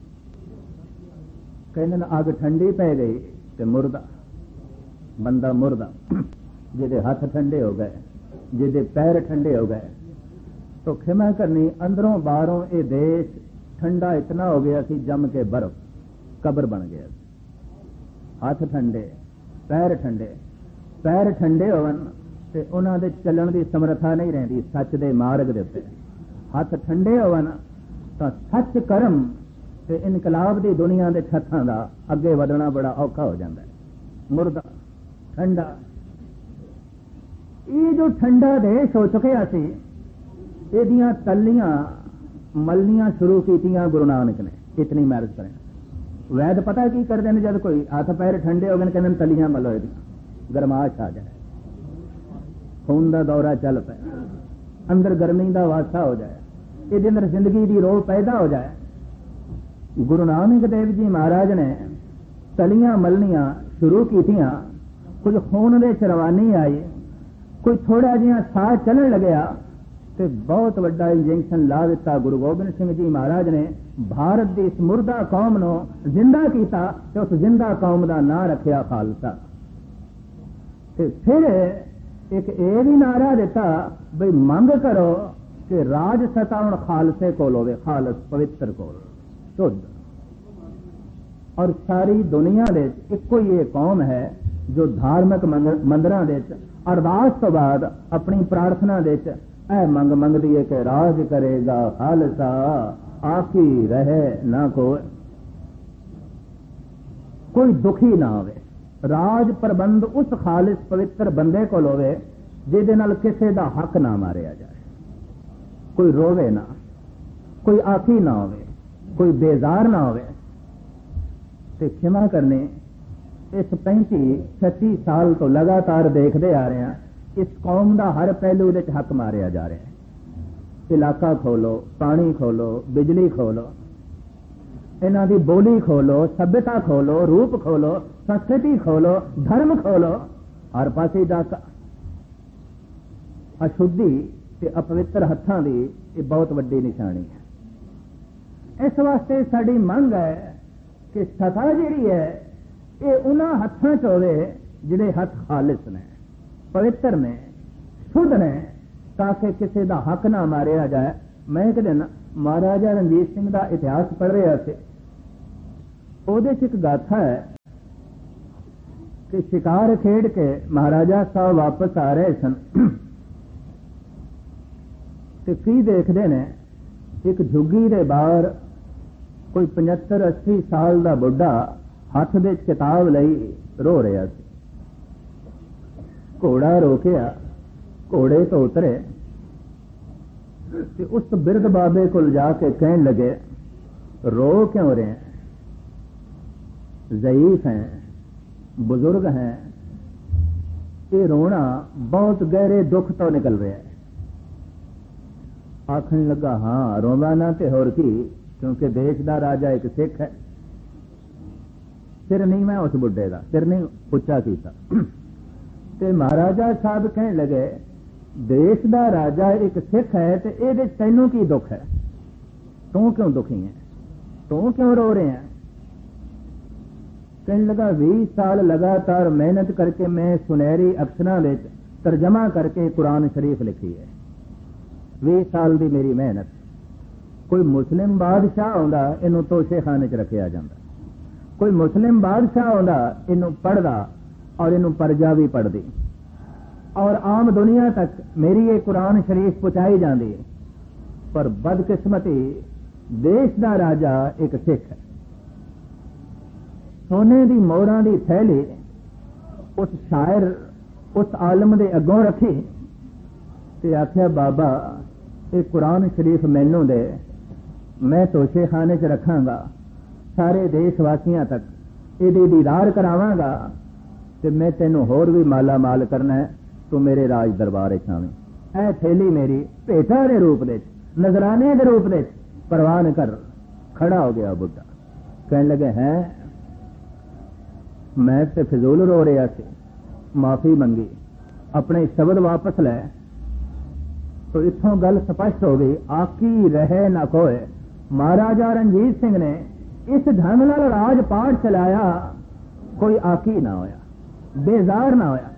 कहने अग ठंडी पै गई तो मुर्दा, बंदा मुर्दा। जिदे हाथ ठंडे हो गए, जिदे पैर ठंडे हो गए, तो खिमा करनी अंदरों बाहरों ये देश ठंडा इतना हो गया कि जम के बर्फ कब्र बन गया। हाथ ठंडे पैर ठंडे, पैर ठंडे होवन ते उन्हां दे चलण दी समर्था नहीं रहिंदी सच दे मार्ग दे उत्ते। हाथ ठंडे होवन तां सच कर्म ते इनकलाब दी दुनिया दे हत्थां दा अगे वधना बड़ा औखा हो जाता है। मुर्दा ठंडा, ये जो ठंडा देश हो चुकिया सी, इहदियां तलियां मलनियां शुरू कीतियां गुरु नानक ने, इतनी मैरिज करें। वैद पता की करते हैं, जब कोई हाथ पैर ठंडे हो गए कहते तलियां मलो, गरमाश आ जाए, खून का दौरा चल पे, अंदर गर्मी का वासा हो जाए, ये अंदर जिंदगी की रोह पैदा हो जाए। गुरु नानक देव जी महाराज ने तलियां मलनियां शुरू कीतियां, कुछ खून दे चरवानी आई, कोई थोड़ा जिहा साह चलन लग्या तो बहुत वड्डा इंजेक्शन ला दिता। गुरु गोबिंद सिंह जी महाराज ने भारत की इस मुर्दा कौम नू जिंदा किया, तो उस जिंदा कौम का नां रखिया खालसा। फिर एक ये भी नारा दिता बई मंग करो कि राज सता हुण खालसे कोल होवे, खालस पवित्र कोल शुद्ध। और सारी दुनिया दे इक्को ही ये कौम है जो धार्मिक मंदिरां दे अरदास तो बाद अपनी प्रार्थना दे ऐ मंग मंगदी है कि राज करेगा खालसा, आखी रहे ना कोई, कोई दुखी ना होवे। राज प्रबंध उस खालिस पवित्र बंदे को होवे जिहदे नाल किसी दा हक ना मारिया जाए, कोई रोवे ना, कोई आखी ना होवे, कोई बेजार ना होवे। ते क्षमा करने इस पैंती छत्ती साल तो लगातार देखते आ रहे हैं, इस कौम का हर पहलू दे हक मारिया जा रहा है। इलाका खोलो, पानी खोलो, बिजली खोलो, इन्हां दी बोली खोलो, सभ्यता खोलो, रूप खोलो, संस्कृति खोलो, धर्म खोलो, हर पासे डाका। अशुद्धि ते अपवित्र हत्थां दी ये बहुत वड्डी निशानी है। इस वास्ते साडी मंग है कि सता जिहड़ी है ये उन्हां हत्थां च होवे जिहड़े हत्थ खालिस ने, पवित्र ने, शुद्ध ने, ताकि किसी का हक ना मारिया जाए। मैं एक दिन महाराजा रणजीत सिंह का इतिहास पढ़ रहा थे, ਉਹਦੇ 'ਚ ਇੱਕ ਗਾਥਾ ਹੈ कि शिकार खेड के महाराजा साहब वापस आ रहे सन ते की देखते ने एक झुग्गी दे बाहर कोई पचहत्तर अस्सी साल दा बुढ़ा हथ दे किताब लई रो रहा सी। घोड़ा रोकिया, घोड़े तो उतरे ते उस बिरध बाबे को जाके कहने लगे, रो क्यों रहे हैं? ज़ईफ हैं, बुजुर्ग हैं, ये रोना बहुत गहरे दुख तो निकल रहा है। आखन लगा, हाँ रोंदा ना ते होर की, क्योंकि देश का राजा एक सिख है। सिर नहीं मैं उस बुढ़े का सिर नहीं उच्चा किया। ते महाराजा साहब कहने लगे, देश का राजा एक सिख है ते ये तैनू की दुख है? तू क्यों दुखी है? तू क्यों रो रहे हैं? कहने लगा, बीस साल लगातार मेहनत करके मैं सुनहरी अक्षरां विच तर्जमा करके कुरान शरीफ लिखी है। बीस साल की मेरी मेहनत। कोई मुस्लिम बादशाह आउंदा इनू तोशेखाने च रखिया जांदा, कोई मुस्लिम बादशाह आउंदा इनू पढ़दा और इनू परजा भी पढ़दी, और आम दुनिया तक मेरी ये कुरान शरीफ पहुंचाई जाती है। पर बदकिस्मती देश का राजा एक सिख है। सोने की मोहरां की थैली उस शायर उस आलम के अगों रखी ते आख्या, बाबा ये कुरान शरीफ मैनू दे, मैं तोशे खाने च रखांगा, सारे देशवासियों तक ये दीदार करावांगा ते मैं तेनू होर भी माला माल करना है, तू मेरे राज दरबार च आवीं। ऐ थैली मेरी भेटा के रूप दे, नजराने के रूप दे परवान कर। खड़ा हो गया बुढ़ा, कहने लगे, हैं मैं ते फिजूल रो रहा सी, माफी मंगी, अपने शब्द वापस लै। तो इत्थों गल स्पष्ट हो गई, आकी रहे ना कोय। महाराजा रणजीत सिंह ने इस ढंग नाल राजपाट चलाया, कोई आकी ना होया, बेजार ना होया,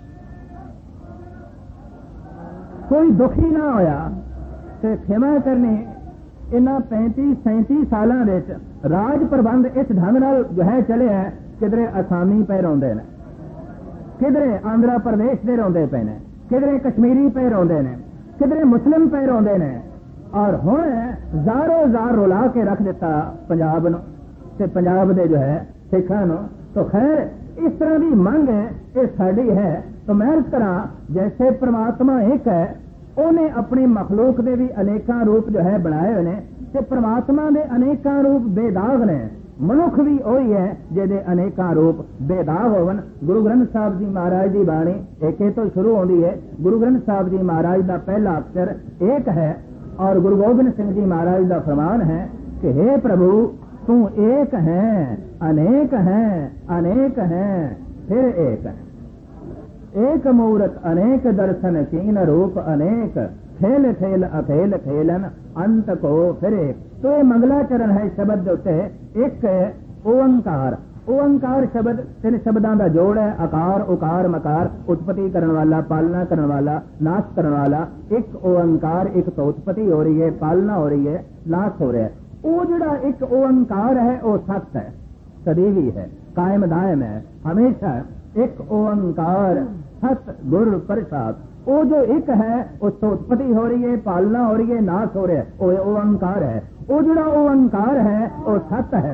कोई दुखी ना होया। ते खिमा करनी इन्हां पैंती सैंती सालां विच राज प्रबंध इस ढंग नाल जो है चले है। किधरे असामी पे रोंदे ने, किधरे आंध्र प्रदेश के रोंदे पे ने, किधरे कश्मीरी पे रोंदे ने, किधरे मुस्लिम पे रोंदे ने, और हुण जारो जार रुला के रख दिता पंजाब नूं ते पंजाब दे जो है सिखां नूं। तो खैर इस तरह की मंग ये साडी है। तो मैं इस तरह जैसे परमात्मा एक है, उन्हें अपनी मखलूक के भी अनेकां रूप जो है बनाए हुए ने, ते परमात्मा के अनेकां रूप बेदाग ने। मनुख भी वही है जिहदे अनेकां रूप बेदाग होवन। गुरु ग्रंथ साहब जी महाराज की बाणी एक तो शुरू होती है। गुरु ग्रंथ साहब जी महाराज का पहला अक्षर एक है, और गुरु गोबिंद सिंह जी महाराज का फरमान है कि हे प्रभु तू एक है, अनेक है, अनेक है, फिर एक है। एक मूरत अनेक दर्शन कीन रूप अनेक, खेल खेल अखेल खेलन अंत को फिर एक। तो ये मंगलाचरण है शब्द उत्ते एक ओंकार। ओंकार शब्द तीन शब्दों का जोड़ है, आकार उकार मकार, उत्पत्ति करने वाला, पालना करने वाला, नाश करने वाला। एक ओंकार, एक तो उत्पत्ति हो रही है, पालना हो रही है, नाश हो रहा है। वो जो एक ओंकार है वो सत्य है, सदैवी है, कायम दायम है, हमेशा। एक ओंकार सत गुरु प्रसाद। वो जो एक है उससे उत्पत्ति हो रही है, पालना हो रही है, नाश हो रहा है, वो ओंकार है। वो जो ओंकार है वो सत्य है,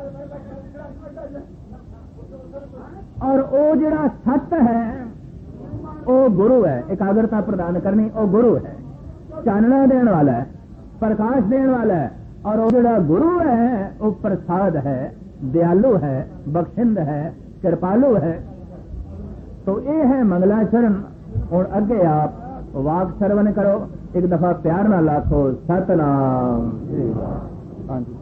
और वो जड़ा सत्य है वो गुरु है। एकाग्रता प्रदान करनी वो गुरु है, चानना देने वाला है, प्रकाश देने वाला है। और वो जड़ा गुरु है वो प्रसाद है, दयालु है, बख्शिंद है, कृपालु है। तो ये है मंगलाचरण। और अगे आप वाक श्रवण करो, एक दफा प्यार ना लाखो सतनाम। हाँ जी,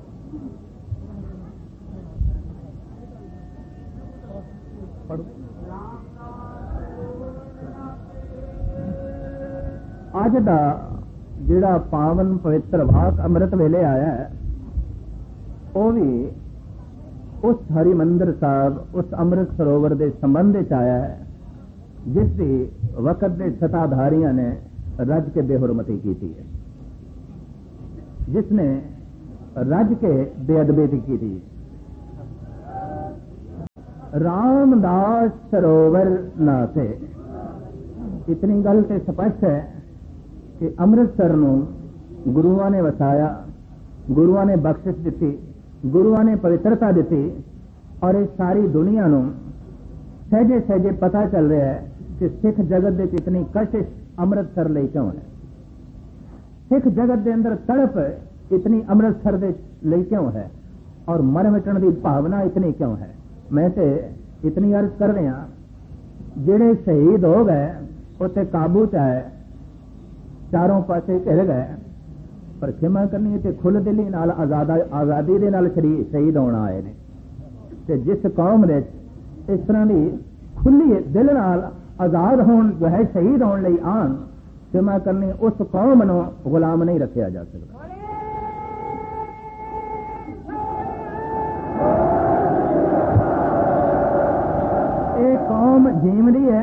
अज का जिहड़ा पावन पवित्र वाक अमृत वेले आया है, वो भी उस हरिमंदिर साहब, उस अमृत सरोवर के संबंध च आया है जिसकी वक्त के सताधारियों ने रज के बेहुरमती की थी, जिसने रज के बेअदबी की थी। रामदास सरोवर नाते। इतनी गल तो स्पष्ट है कि अमृतसर नूं गुरुआं ने वसाया, गुरुआं ने बख्शिश दी, गुरुआं ने पवित्रता दी, और इस सारी दुनिया नूं सहजे सहजे पता चल रहा है कि सिख जगत दे इतनी कशिश अमृतसर लई क्यों है, सिख जगत के अंदर तड़प इतनी अमृतसर दे लई क्यों है, और मर मिटण की भावना इतनी क्यों है। मैं तो इतनी अर्ज कर रहा, जेड़े शहीद हो गए उत्ते काबू च आए, चारों पासे घिर गए, पर खिमा करनी ते खुल दिली नाल आजादा आजादी दे नाल शहीद होना आए ने। ते जिस कौम दे इस तरह की खुली दिल नाल आजाद होन जो है शहीद होने लई आन, खिमा करनी उस कौम नूं गुलाम नहीं रखा जा सकता। ये कौम जीवदी है,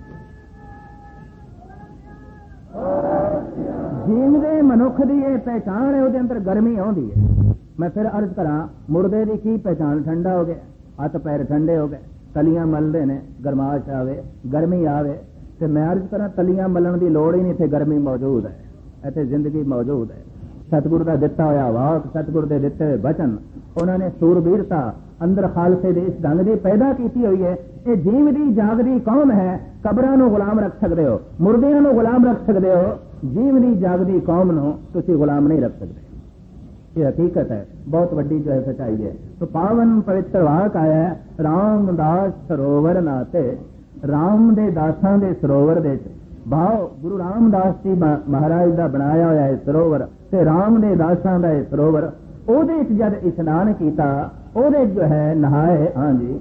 जीवदे मनुख की यह पहचान है, उसके अंदर गर्मी आती है। मैं फिर अर्ज करा, मुर्दे की की पहचान, ठंडा हो गया, हथ पैर ठंडे हो गए, तलियां मलते ने, गरमाश आवे, गर्मी आवे, तो मैं अर्ज करा तलियां मलन की लोड़ ही नहीं, इतने गर्मी मौजूद है, इतने जिंदगी मौजूद है। सतगुरु का दिता होया वाक, सतगुरु के दिते हुए वचन, उन्होंने सूरबीरता अंदर खालसे दे इस ढंग की पैदा की हुई है। ये जीवदी जागदी कौम है, कबरां नूं गुलाम रख सकते हो, मुर्दियां नूं गुलाम रख सकते हो, जीवदी जागदी कौम नूं तुसीं गुलाम नहीं रख सकते। ये हकीकत है, बहुत वड्डी जो है सच्चाई है। तो पावन पवित्र वाक आया है, रामदास सरोवर नाते, राम दे दासां दे सरोवर दे भाव गुरु रामदास जी महाराज का बनाया होया है सरोवर, ते राम दे दासां दा सरोवर, ओदे च जद इशनान कीता, ओदे जो है नहाए। हाँ जी,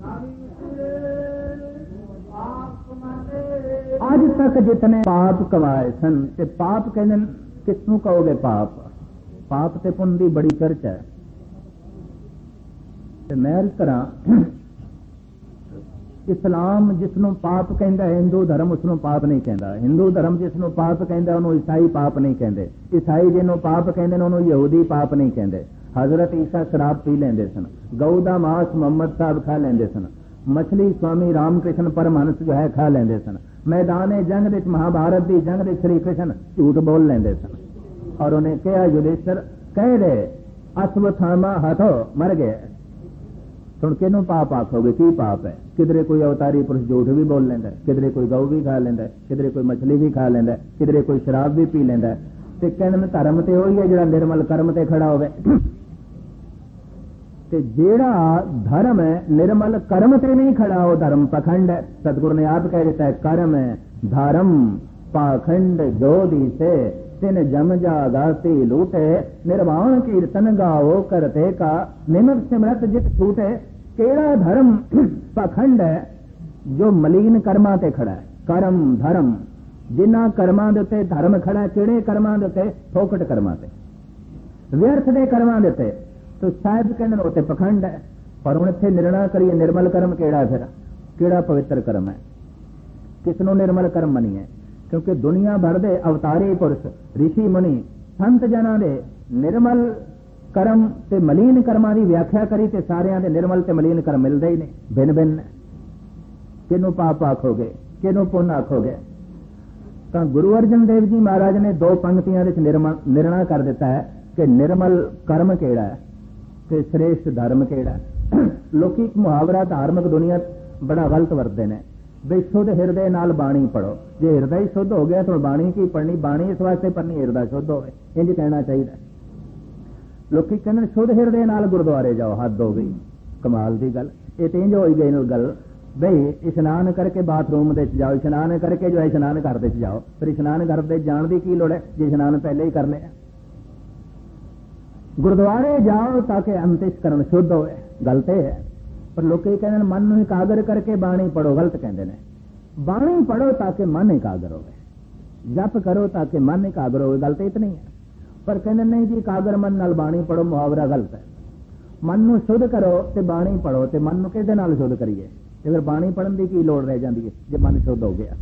आज तक जितने पाप कमाए सन, ते पाप कहने किसनू कहोगे पाप, पाप ते पुण्य की बड़ी चर्चा है। ते मैं अर्ज करा, इस्लाम जिसनों पाप कहता है, हिंदू धर्म उसनों पाप नहीं कहता, हिंदू धर्म जिसनों पाप कहता उन्होंने ईसाई पाप नहीं कहते, ईसाई जिन्हों पाप कहते उन्होंने यहूदी पाप नहीं कहते। हजरत ईसा शराब पी लेंदे सन, गऊ दा मांस मोहम्मद साहब खा लेंदे सन, मछली स्वामी रामकृष्ण परमहंस जो है खा लेंदे सन, मैदान जंग दे महाभारत की जंग दे श्री कृष्ण झूठ बोल लेंदे सन, और उन्हें कहा युधिष्ठिर कह दे अश्वत्थामा हथो मर गए। सुन किनू पाप आखोगे, की पाप है? किधरे कोई अवतारी पुरुष झूठ भी बोल लेंदा, किधरे कोई गऊ भी खा लेंदा, किधरे कोई मछली भी खा लेंदा, किधरे कोई शराब भी पी लेंदा। ते कहने धर्म ते वही है जिहड़ा निर्मल कर्म ते खड़ा होवे, ते जेड़ा धर्म है निर्मल कर्म ते नहीं खड़ा, वो धर्म पखंड है। सतगुरु ने आप कह देता है, कर्म धर्म पाखंड जोधी से तिन जम जा गाती लूटे, निर्वाण कीर्तन गाओ करते का निमित सिमरत जित छूटे। केड़ा धर्म पखंड है जो मलीन कर्मा ते खड़ा है, कर्म धर्म जिन्ना कर्मा दे उत्ते धर्म खड़ा है, केड़े कर्मा दे उत्ते? फोकट कर्मा ते, व्यर्थ दे कर्मा दे उत्ते। तो साहिब कहने उत्ते पखंड है। पर हुण इत्थे निर्णय करिए निर्मल कर्म केड़ा, फिर केड़ा पवित्र कर्म है, किसनों निर्मल कर्म मनीए? क्योंकि दुनिया भर दे अवतारी पुरुष ऋषि मुनि संत जना दे निर्मल कर्म ते मलीन कर्मां दी व्याख्या करी, ते सारियां दे निर्मल ते मलीन कर्म मिलदे ही नहीं, भिन्न भिन्न। किनू पाप आखोगे, किनू पुण्य आखोगे? तो गुरु अर्जन देव जी महाराज ने दो पंक्तियां दे निर्णय कर दिता है कि निर्मल कर्म केड़ा है ते श्रेष्ठ धर्म केड़ा है। लोकी मुहावरा धार्मिक दुनिया बड़ा गलत वरतदे ने, बे शुद्ध हिरदे नाल बाणी पढ़ो। जे हिरदा शुद्ध हो गया तो बाणी की पढ़नी, बाणी इस वास्ते पढ़नी हिरदा शुद्ध होवे, इंज कहना चाहिए। लोकी कहते शुद्ध हिरदे नाल गुरुद्वारे जाओ, हद हो गई, कमाल की गल। ये तो इंज हो गई गल बई इशनान करके बाथरूम दे जाओ, इशनान करके जो है इशनान घर दे जाओ, फिर इशनान घर दे जाण दी की लोड़ है जे इशनान पहले ही कर लिया। गुरुद्वारे जाओ ताकि अंतःकरण शुद्ध होवे, गलत है। पर लोग कहते मन नूं एकागर करके बाणी पढ़ो, गलत कहते हैं। बाणी पढ़ो ताकि मन एकागर होवे, जप करो ताकि मन एकागर होवे, गलत इतनी है। पर कहते नहीं जी एकागर मन नाल बाणी पढ़ो, मुहावरा गलत है। मन नूं शुद्ध करो ते बाणी पढ़ो, ते मन नूं किहदे नाल शुद्ध करिए? ते फिर बाणी पढ़न की की लोड़ रह जाती है जे मन शुद्ध हो गया।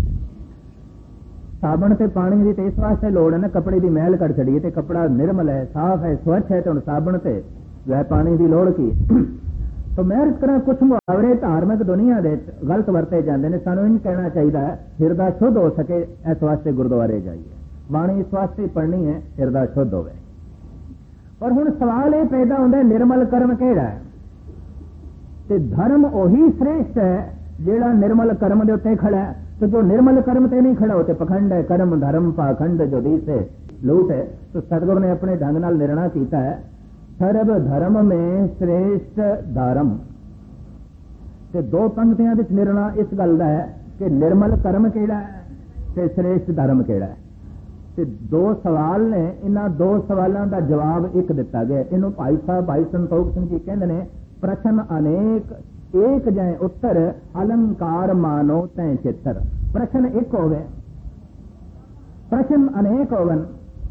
साबण ते पानी की तो इस वास्ते लोड़ है ना, कपड़े की मैल कट छड़िए तो कपड़ा निर्मल है, साफ है, स्वच्छ है, तो साबण ते जो है पानी की लोड़ की। तो मैं इस तरह कुछ मुहावरे धार्मिक दुनिया दे गलत वरते जाते हैं। सानू इन कहना चाहिए हिरदा शुद्ध हो सके, इस वास्ते गुरुद्वारे जाइए, बाणी इस वास्ते पढ़नी है हिरदा शुद्ध होवे। पर हुण सवाल यह पैदा होता है निर्मल कर्म केड़ा है? ते धर्म ओही श्रेष्ठ है जेड़ा निर्मल कर्म दे उत्ते खड़ा है। तो जो निर्मल कर्म ते नहीं खड़ा होते पखंड है, कर्म धर्म पाखंड जो दी से लूट है। तो सतगुरु ने अपने ढंग नाल निर्णय किया है सर्व धर्म में श्रेष्ठ धर्म। ते दो पंक्तियां विच निर्णय इस गल दा है कि निर्मल कर्म केड़ा है ते श्रेष्ठ धर्म केड़ा है। ते दो सवाल ने, इन्हां दो सवालों का जवाब एक दिता गया। इनू भाई साहब भाई संतोख सिंह जी कहते हैं प्रश्न अनेक एक जाए उत्तर अलंकार मानो तय चित्र। प्रश्न एक हो गए, प्रश्न अनेक होवन।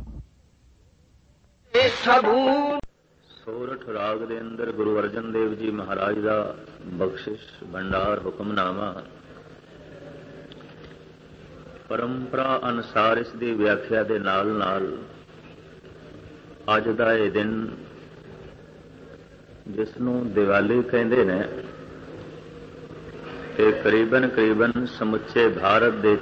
सोरठ राग दे अंदर गुरु अर्जन देव जी महाराज का बख्शिश भंडार हुक्मनामा परंपरा अनुसार इस दी व्याख्या दे नाल नाल अज दा ये दिन जिसनों दिवाली कहते ने ते करीबन करीबन समुचे भारत दे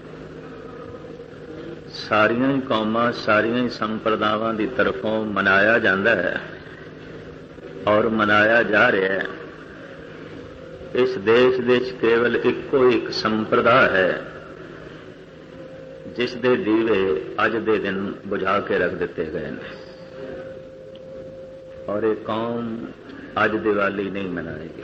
सारियां ही कौमां सारियां ही संप्रदावां दी तरफों मनाया जाता है और मनाया जा रहा है। इस देश दे केवल इको एक संप्रदाय है जिस दे दीवे अज दे दिन बुझा के रख दिते गए हैं और एक कौम अज दिवाली नहीं मनाएगी।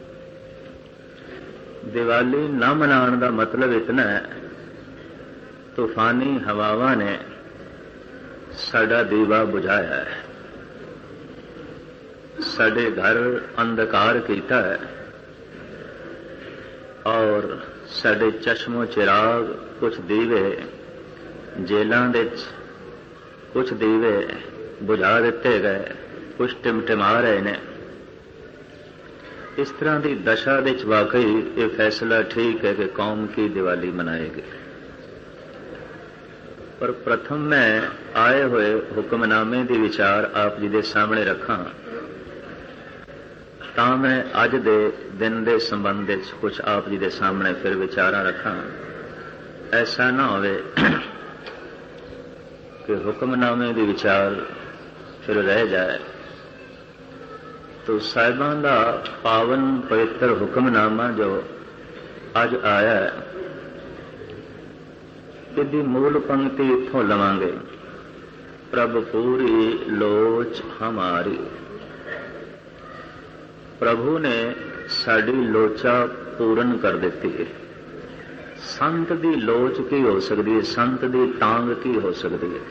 दिवाली ना मनाने का मतलब इतना है तूफानी हवावां ने साडा दीवा बुझाया है, साडे घर अंधकार किया है और साडे चश्मो चिराग कुछ दीवे जेलों दे कुछ दीवे बुझा दिते गए, कुछ टिमटिमा रहे ने। इस तरह की दशा दे वाकई ये फैसला ठीक है कि कौम की दिवाली मनाएगी। पर प्रथम मैं आए हुए हुक्मनामे की विचार आप जी के सामने रखा ता मैं अज दे दिन के संबंध कुछ आप जी के सामने फिर विचार रखा। ऐसा ना होवे कि हुक्मनामे की विचार फिर रह जाए। तो साहिबान का पावन पवित्र हुक्मनामा जो अज आया है इसकी मूल पंक्ति इत्थों लवांगे, प्रभु पूरी लोच हमारी। प्रभु ने साड़ी लोचा पूर्ण कर दी है। संत की लोच की हो सकती है, संत की टांग की हो सकती है।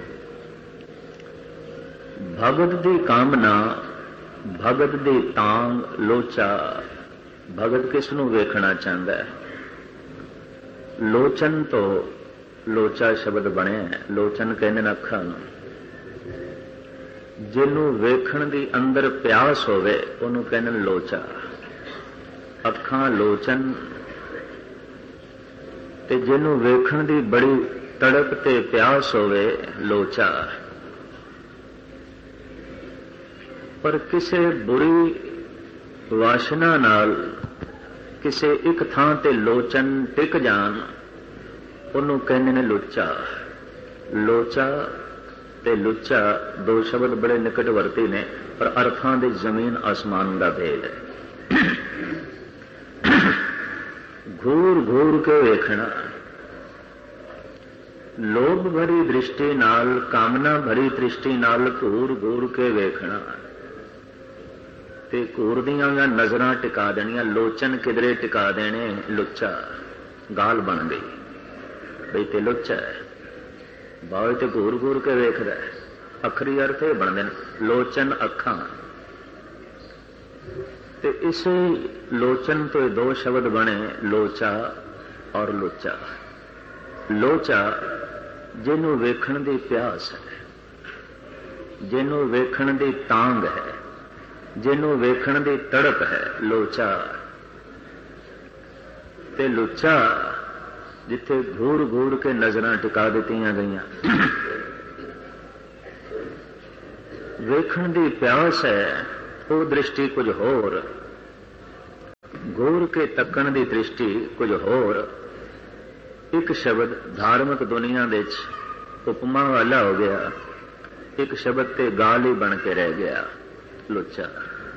भगत की कामना, भगत की टांग लोचा। भगत किसनों वेखना चाहता है? लोचन तो लोचा शब्द बने है। लोचन कहने अखा जिन्हों वेखण की अंदर प्यास होवे उन्हों कहने लोचा। अखा लोचन ते जिन्हों वेखण की बड़ी तड़प ते प्यास होवे लोचा। पर किसी बुरी वासना नाल किसी एक थां ते लोचन टिक जान उन्हों कहने ने लुच्चा। लोचा ते लुच्चा दो शब्द बड़े निकटवर्ती ने पर अर्थां दे जमीन आसमान का भेद है। घूर घूर के वेखना, लोभ भरी दृष्टि नाल, कामना भरी दृष्टि नाल घूर घूर के वेखना ते घूर दियां नजरां टिका देनियां। लोचन किधरे टिका देने लुच्चा। गाल बन गई बई ते लुच्चा है। बाल ते घूर घूर के वेखदा है। अखरी अर्थ ये बनते हैं लोचन अखां। ते इसे लोचन तो दो शब्द बने लोचा और लुच्चा। लोचा जिन्हों वेखण दी प्यास है, जिन्हों वेखण दी तांग है, जिन्हों वेखण दी तड़प है लोचा। ते लुच्चा जिथे घूर घूर के नजरां टिका दित्तियां गईयां। वेखण दी प्यास है ਉਹ ਦ੍ਰਿਸ਼ਟੀ ਕੁਝ ਹੋਰ, ਗੌਰ ਕੇ ਤੱਕਣ ਦੀ ਦ੍ਰਿਸ਼ਟੀ ਕੁਝ ਹੋਰ। ਇੱਕ ਸ਼ਬਦ ਧਾਰਮਿਕ ਦੁਨੀਆ ਦੇ ਵਿੱਚ ਉਪਮਾ ਵਾਲਾ ਹੋ ਗਿਆ, ਇੱਕ ਸ਼ਬਦ ਤੇ ਗਾਲ ਹੀ ਬਣ ਕੇ ਰਹਿ ਗਿਆ, ਲੋਚਾ।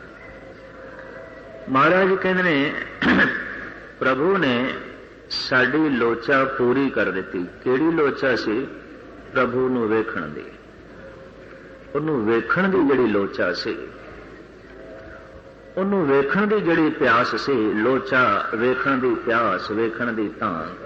ਮਹਾਰਾਜ ਕਹਿੰਦੇ ਨੇ ਪ੍ਰਭੂ ਨੇ ਸਾਡੀ ਲੋਚਾ ਪੂਰੀ ਕਰ ਦਿੱਤੀ। ਕਿਹੜੀ ਲੋਚਾ ਸੀ? ਪ੍ਰਭੂ ਨੂੰ ਵੇਖਣ ਦੀ। ਉਹਨੂੰ ਵੇਖਣ ਦੀ ਜਿਹੜੀ ਲੋਚਾ ਸੀ, ਉਹਨੂੰ ਵੇਖਣ ਦੀ ਜਿਹੜੀ ਪਿਆਸ ਸੀ, ਲੋਚਾ ਵੇਖਣ ਦੀ ਪਿਆਸ, ਵੇਖਣ ਦੀ ਤਾਂਘ,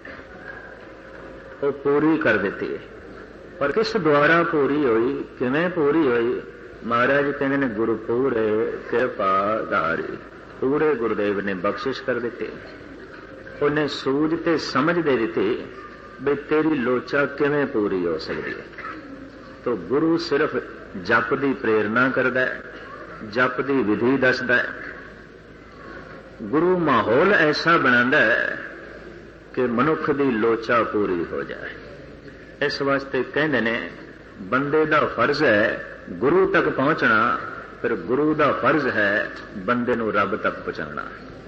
ਉਹ ਪੂਰੀ ਕਰ ਦਿੱਤੀ। ਪਰ ਕਿਸ ਦੁਆਰਾ ਪੂਰੀ ਹੋਈ, ਕਿਵੇਂ ਪੂਰੀ ਹੋਈ? ਮਹਾਰਾਜ ਕਹਿੰਦੇ ਨੇ ਗੁਰੂ ਪੂਰੇ ਕਿਰਪਾ ਧਾਰੀ, ਪੂਰੇ ਗੁਰਦੇਵ ਨੇ ਬਖਸ਼ਿਸ਼ ਕਰ ਦਿੱਤੀ। ਉਹਨੇ ਸੂਝ ਤੇ ਸਮਝ ਦੇ ਦਿੱਤੀ ਵੀ ਤੇਰੀ ਲੋਚਾ ਕਿਵੇਂ ਪੂਰੀ ਹੋ ਸਕਦੀ ਹੈ। ਤੋ ਗੁਰੂ ਸਿਰਫ ਜਪ ਦੀ ਪ੍ਰੇਰਨਾ ਕਰਦਾ ਹੈ, ਜਪ ਦੀ ਵਿਧੀ ਦੱਸਦਾ ਹੈ। ਗੁਰੂ ਮਾਹੌਲ ਐਸਾ ਬਣਾਉਂਦਾ ਹੈ ਕਿ ਮਨੁੱਖ ਦੀ ਲੋਚਾ ਪੂਰੀ ਹੋ ਜਾਏ। ਇਸ ਵਾਸਤੇ ਕਹਿੰਦੇ ਨੇ ਬੰਦੇ ਦਾ ਫਰਜ਼ ਹੈ ਗੁਰੂ ਤੱਕ ਪਹੁੰਚਣਾ, ਫਿਰ ਗੁਰੂ ਦਾ ਫਰਜ਼ ਹੈ ਬੰਦੇ ਨੂੰ ਰੱਬ ਤੱਕ ਪਹੁੰਚਾਉਣਾ।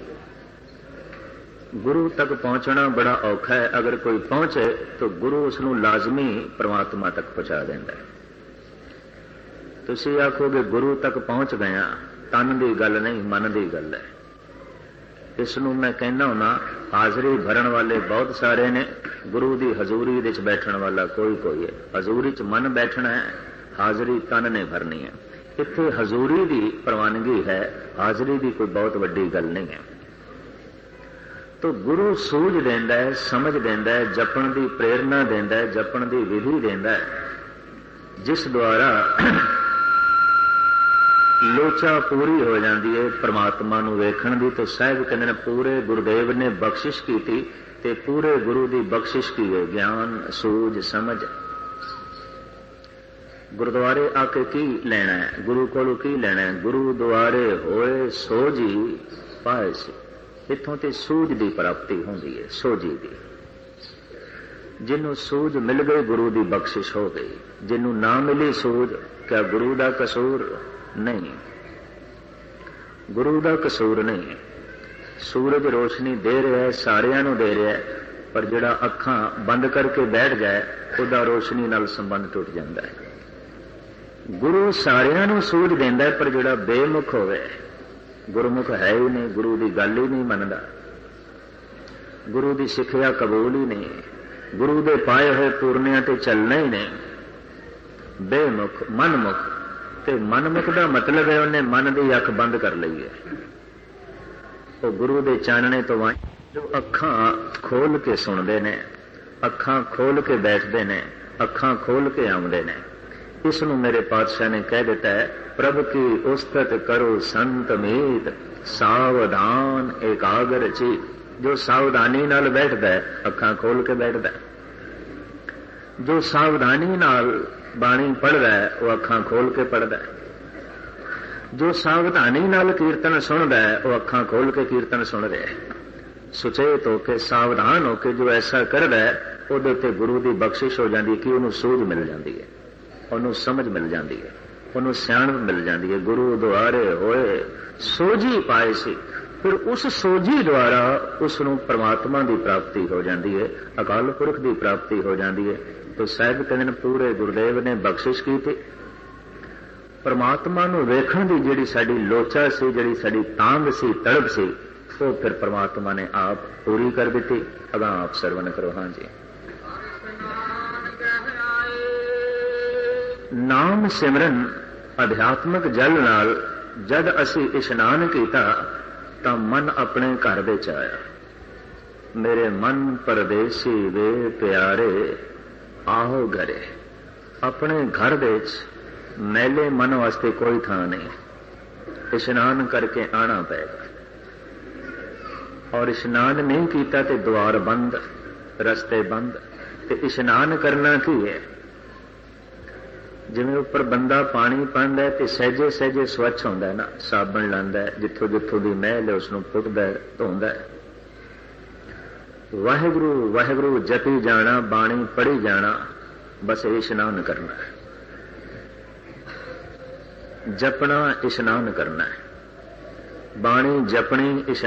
ਗੁਰੂ ਤੱਕ ਪਹੁੰਚਣਾ ਬੜਾ ਔਖਾ ਹੈ। ਅਗਰ ਕੋਈ ਪਹੁੰਚੇ ਤਾਂ ਗੁਰੂ ਉਸ ਨੂੰ ਲਾਜ਼ਮੀ ਪਰਮਾਤਮਾ ਤੱਕ ਪਹੁੰਚਾ ਦਿੰਦਾ ਹੈ। ਤੁਸੀਂ ਆਖੋਗੇ ਗੁਰੂ ਤੱਕ ਪਹੁੰਚ ਗਿਆ, ਤਨ ਦੀ ਗੱਲ ਨਹੀਂ, ਮਨ ਦੀ ਗੱਲ ਹੈ। ਇਸ ਨੂੰ ਮੈਂ ਕਹਿੰਦਾ ਹੁਣਾ, ਹਾਜ਼ਰੀ ਭਰਨ ਵਾਲੇ ਬਹੁਤ ਸਾਰੇ ਨੇ, ਗੁਰੂ ਦੀ ਹਜ਼ੂਰੀ ਵਿੱਚ ਬੈਠਣ ਵਾਲਾ ਕੋਈ ਕੋਈ ਹੈ। ਹਜ਼ੂਰੀ 'ਚ ਮਨ ਬੈਠਣਾ ਹੈ, ਹਾਜ਼ਰੀ ਤਨ ਨੇ ਭਰਨੀ ਹੈ। ਇੱਥੇ ਹਜ਼ੂਰੀ ਦੀ ਪ੍ਰਵਾਨਗੀ ਹੈ, ਹਾਜ਼ਰੀ ਦੀ ਕੋਈ ਬਹੁਤ ਵੱਡੀ ਗੱਲ ਨਹੀਂ ਹੈ। ਤੋ ਗੁਰੂ ਸੂਝ ਦਿੰਦਾ ਹੈ, ਸਮਝ ਦਿੰਦਾ ਹੈ, ਜਪਣ ਦੀ ਪ੍ਰੇਰਨਾ ਦਿੰਦਾ ਹੈ, ਜਪਣ ਦੀ ਵਿਧੀ ਦਿੰਦਾ ਹੈ, ਜਿਸ ਦੁਆਰਾ ਲੋਚਾ ਪੂਰੀ ਹੋ ਜਾਂਦੀ ਹੈ ਪਰਮਾਤਮਾ ਨੂੰ ਵੇਖਣ ਦੀ। ਤਾਂ ਸਾਹਿਬ ਕਹਿੰਦੇ ਨੇ ਪੂਰੇ ਗੁਰਦੇਵ ਨੇ ਬਖਸ਼ਿਸ਼ ਕੀਤੀ, ਤੇ ਪੂਰੇ ਗੁਰੂ ਦੀ ਬਖਸ਼ਿਸ਼ ਕੀ ਹੈ? ਗਿਆਨ, ਸੂਝ, ਸਮਝ। ਗੁਰਦੁਆਰੇ ਆ ਕੇ ਕੀ ਲੈਣਾ ਹੈ? ਗੁਰੂ ਕੋਲੋਂ ਕੀ ਲੈਣਾ ਹੈ? ਗੁਰੂ ਦੁਆਰੇ ਹੋਏ ਸੋਝੀ ਪਾਏ ਸੀ। ਇੱਥੋਂ ਤੇ ਸੂਝ ਦੀ ਪ੍ਰਾਪਤੀ ਹੁੰਦੀ ਹੈ, ਸੋਝੀ ਦੀ। ਜਿਹਨੂੰ ਸੂਝ ਮਿਲ ਗਈ ਗੁਰੂ ਦੀ ਬਖਸ਼ਿਸ਼ ਹੋ ਗਈ। ਜਿਹਨੂੰ ਨਾ ਮਿਲੀ ਸੂਝ, ਕਿਆ ਗੁਰੂ ਦਾ ਕਸੂਰ? ਨਹੀਂ, ਗੁਰੂ ਦਾ ਕਸੂਰ ਨਹੀਂ। ਸੂਰਜ ਰੋਸ਼ਨੀ ਦੇ ਰਿਹਾ ਹੈ, ਸਾਰਿਆਂ ਨੂੰ ਦੇ ਰਿਹਾ ਹੈ, ਪਰ ਜਿਹੜਾ ਅੱਖਾਂ ਬੰਦ ਕਰਕੇ ਬੈਠ ਜਾਏ ਉਹਦਾ ਰੋਸ਼ਨੀ ਨਾਲ ਸੰਬੰਧ ਟੁੱਟ ਜਾਂਦਾ ਹੈ। ਗੁਰੂ ਸਾਰਿਆਂ ਨੂੰ ਸੂਝ ਦਿੰਦਾ ਹੈ, ਪਰ ਜਿਹੜਾ ਬੇਮੁਖ ਹੋਵੇ, ਗੁਰਮੁਖ ਹੈ ਹੀ ਨਹੀਂ, ਗੁਰੂ ਦੀ ਗੱਲ ਹੀ ਨਹੀਂ ਮੰਨਦਾ, ਗੁਰੂ ਦੀ ਸਿੱਖਿਆ ਕਬੂਲ ਹੀ ਨਹੀਂ, ਗੁਰੂ ਦੇ ਪਾਏ ਹੋਏ ਪੂਰਨਿਆਂ ਤੇ ਚੱਲਣਾ ਹੀ ਨਹੀਂ, ਬੇਮੁਖ, ਮਨਮੁਖ। ਤੇ ਮਨਮੁਖ ਦਾ ਮਤਲਬ ਹੈ ਉਹਨੇ ਮਨ ਦੀ ਅੱਖ ਬੰਦ ਕਰ ਲਈ ਹੈ। ਉਹ ਗੁਰੂ ਦੇ ਚਾਨਣੇ ਤੋਂ ਵਾਂ ਜੋ ਅੱਖਾਂ ਖੋਲ ਕੇ ਸੁਣਦੇ ਨੇ, ਅੱਖਾਂ ਖੋਲ ਕੇ ਬੈਠਦੇ ਨੇ, ਅੱਖਾਂ ਖੋਲ ਕੇ ਆਉਂਦੇ ਨੇ। ਇਸ ਨੂੰ ਮੇਰੇ ਪਾਤਸ਼ਾਹ ਨੇ ਕਹਿ ਦਿੱਤਾ ਹੈ, ਪ੍ਰਭ ਕੀ ਉਸਤਤ ਕਰੋ ਸੰਤ ਮੀਤ, ਸਾਵਧਾਨ ਇਕਾਗਰ ਚੀਤ। ਜੋ ਸਾਵਧਾਨੀ ਨਾਲ ਬੈਠਦਾ ਹੈ, ਅੱਖਾਂ ਖੋਲ ਕੇ ਬੈਠਦਾ ਹੈ। ਜੋ ਸਾਵਧਾਨੀ ਨਾਲ ਬਾਣੀ ਪੜ੍ਹਦਾ ਹੈ, ਉਹ ਅੱਖਾਂ ਖੋਲ ਕੇ ਪੜ੍ਹਦਾ ਹੈ। ਜੋ ਸਾਵਧਾਨੀ ਨਾਲ ਕੀਰਤਨ ਸੁਣਦਾ ਹੈ, ਉਹ ਅੱਖਾਂ ਖੋਲ ਕੇ ਕੀਰਤਨ ਸੁਣ ਰਿਹਾ ਹੈ। ਸੁਚੇਤ ਹੋ ਕੇ, ਸਾਵਧਾਨ ਹੋ ਕੇ ਜੋ ਐਸਾ ਕਰਦਾ ਹੈ, ਉਹਦੇ ਉੱਤੇ ਗੁਰੂ ਦੀ ਬਖਸ਼ਿਸ਼ ਹੋ ਜਾਂਦੀ ਹੈ ਕਿ ਉਹਨੂੰ ਸੂਝ ਮਿਲ ਜਾਂਦੀ ਹੈ, ਉਹਨੂੰ ਸਮਝ ਮਿਲ ਜਾਂਦੀ ਹੈ, ਉਹਨੂੰ ਸਿਆਣਪ ਮਿਲ ਜਾਂਦੀ ਹੈ। ਗੁਰੂ ਦੁਆਰੇ ਹੋਏ ਸੋਝੀ ਪਾਏ ਸੀ, ਫਿਰ ਉਸ ਸੋਝੀ ਦੁਆਰਾ ਉਸ ਨੂੰ ਪਰਮਾਤਮਾ ਦੀ ਪ੍ਰਾਪਤੀ ਹੋ ਜਾਂਦੀ ਹੈ, ਅਕਾਲ ਪੁਰਖ ਦੀ ਪ੍ਰਾਪਤੀ ਹੋ ਜਾਂਦੀ ਹੈ। ਤੋ ਸਾਹਿਬ ਕਹਿੰਦੇ ਨੇ ਪੂਰੇ ਗੁਰਦੇਵ ਨੇ ਬਖਸ਼ਿਸ਼ ਕੀਤੀ। ਪਰਮਾਤਮਾ ਨੂੰ ਵੇਖਣ ਦੀ ਜਿਹੜੀ ਸਾਡੀ ਲੋਚਾ ਸੀ, ਜਿਹੜੀ ਸਾਡੀ ਤਾਂਘ ਸੀ, ਤੜਪ ਸੀ, ਉਹ ਫਿਰ ਪਰਮਾਤਮਾ ਨੇ ਆਪ ਪੂਰੀ ਕਰ ਦਿੱਤੀ। ਅਗਾਂ ਆਪ ਸਰਵਣ ਕਰੋ। ਹਾਂ ਜੀ। ਨਾਮ ਸਿਮਰਨ ਅਧਿਆਤਮਿਕ ਜਲ ਨਾਲ ਜਦ ਅਸੀਂ ਇਸ਼ਨਾਨ ਕੀਤਾ ਤਾਂ ਮਨ ਆਪਣੇ ਘਰ ਵਿੱਚ ਆਇਆ। ਮੇਰੇ ਮਨ ਪਰਦੇਸੀ ਵੇ ਪਿਆਰੇ ਆਹੋ ਘਰੇ। ਆਪਣੇ ਘਰ ਦੇ ਵਿੱਚ ਮੈਲੇ ਮਨ ਵਾਸਤੇ ਕੋਈ ਥਾਂ ਨਹੀਂ, ਇਸ਼ਨਾਨ ਕਰਕੇ ਆਣਾ ਪਏਗਾ। ਔਰ ਇਸ਼ਨਾਨ ਨਹੀਂ ਕੀਤਾ ਤੇ ਦੁਆਰ ਬੰਦ, ਰਸਤੇ ਬੰਦ। ਤੇ ਇਸ਼ਨਾਨ ਕਰਨਾ ਕੀ ਹੈ? ਜਿਵੇਂ ਉੱਪਰ ਬੰਦਾ ਪਾਣੀ ਪਾਉਂਦਾ ਹੈ ਤੇ ਸਹਿਜੇ ਸਹਿਜੇ ਸਵੱਛ ਹੁੰਦਾ ਹੈ ਨਾ, ਸਾਬਣ ਲਾਉਂਦਾ ਹੈ, ਜਿੱਥੋਂ ਜਿੱਥੋਂ ਦੀ ਮੈਲ ਹੈ ਉਸਨੂੰ ਪੁੱਟਦਾ ਹੈ, ਧੋਂਦਾ ਹੈ। ਵਾਹਿਗੁਰੂ ਵਾਹਿਗੁਰੂ ਜਪੀ ਜਾਣਾ, ਬਾਣੀ ਪੜ੍ਹੀ ਜਾਣਾ, ਬਸ ਇਹ ਇਸ਼ਨਾਨ ਕਰਨਾ ਹੈ। ਜਪਣਾ ਇਸ਼ਨਾਨ ਕਰਨਾ ਹੈ। ਬਾਣੀ ਜਪਣੀ ਇਸ਼ਨਾਨ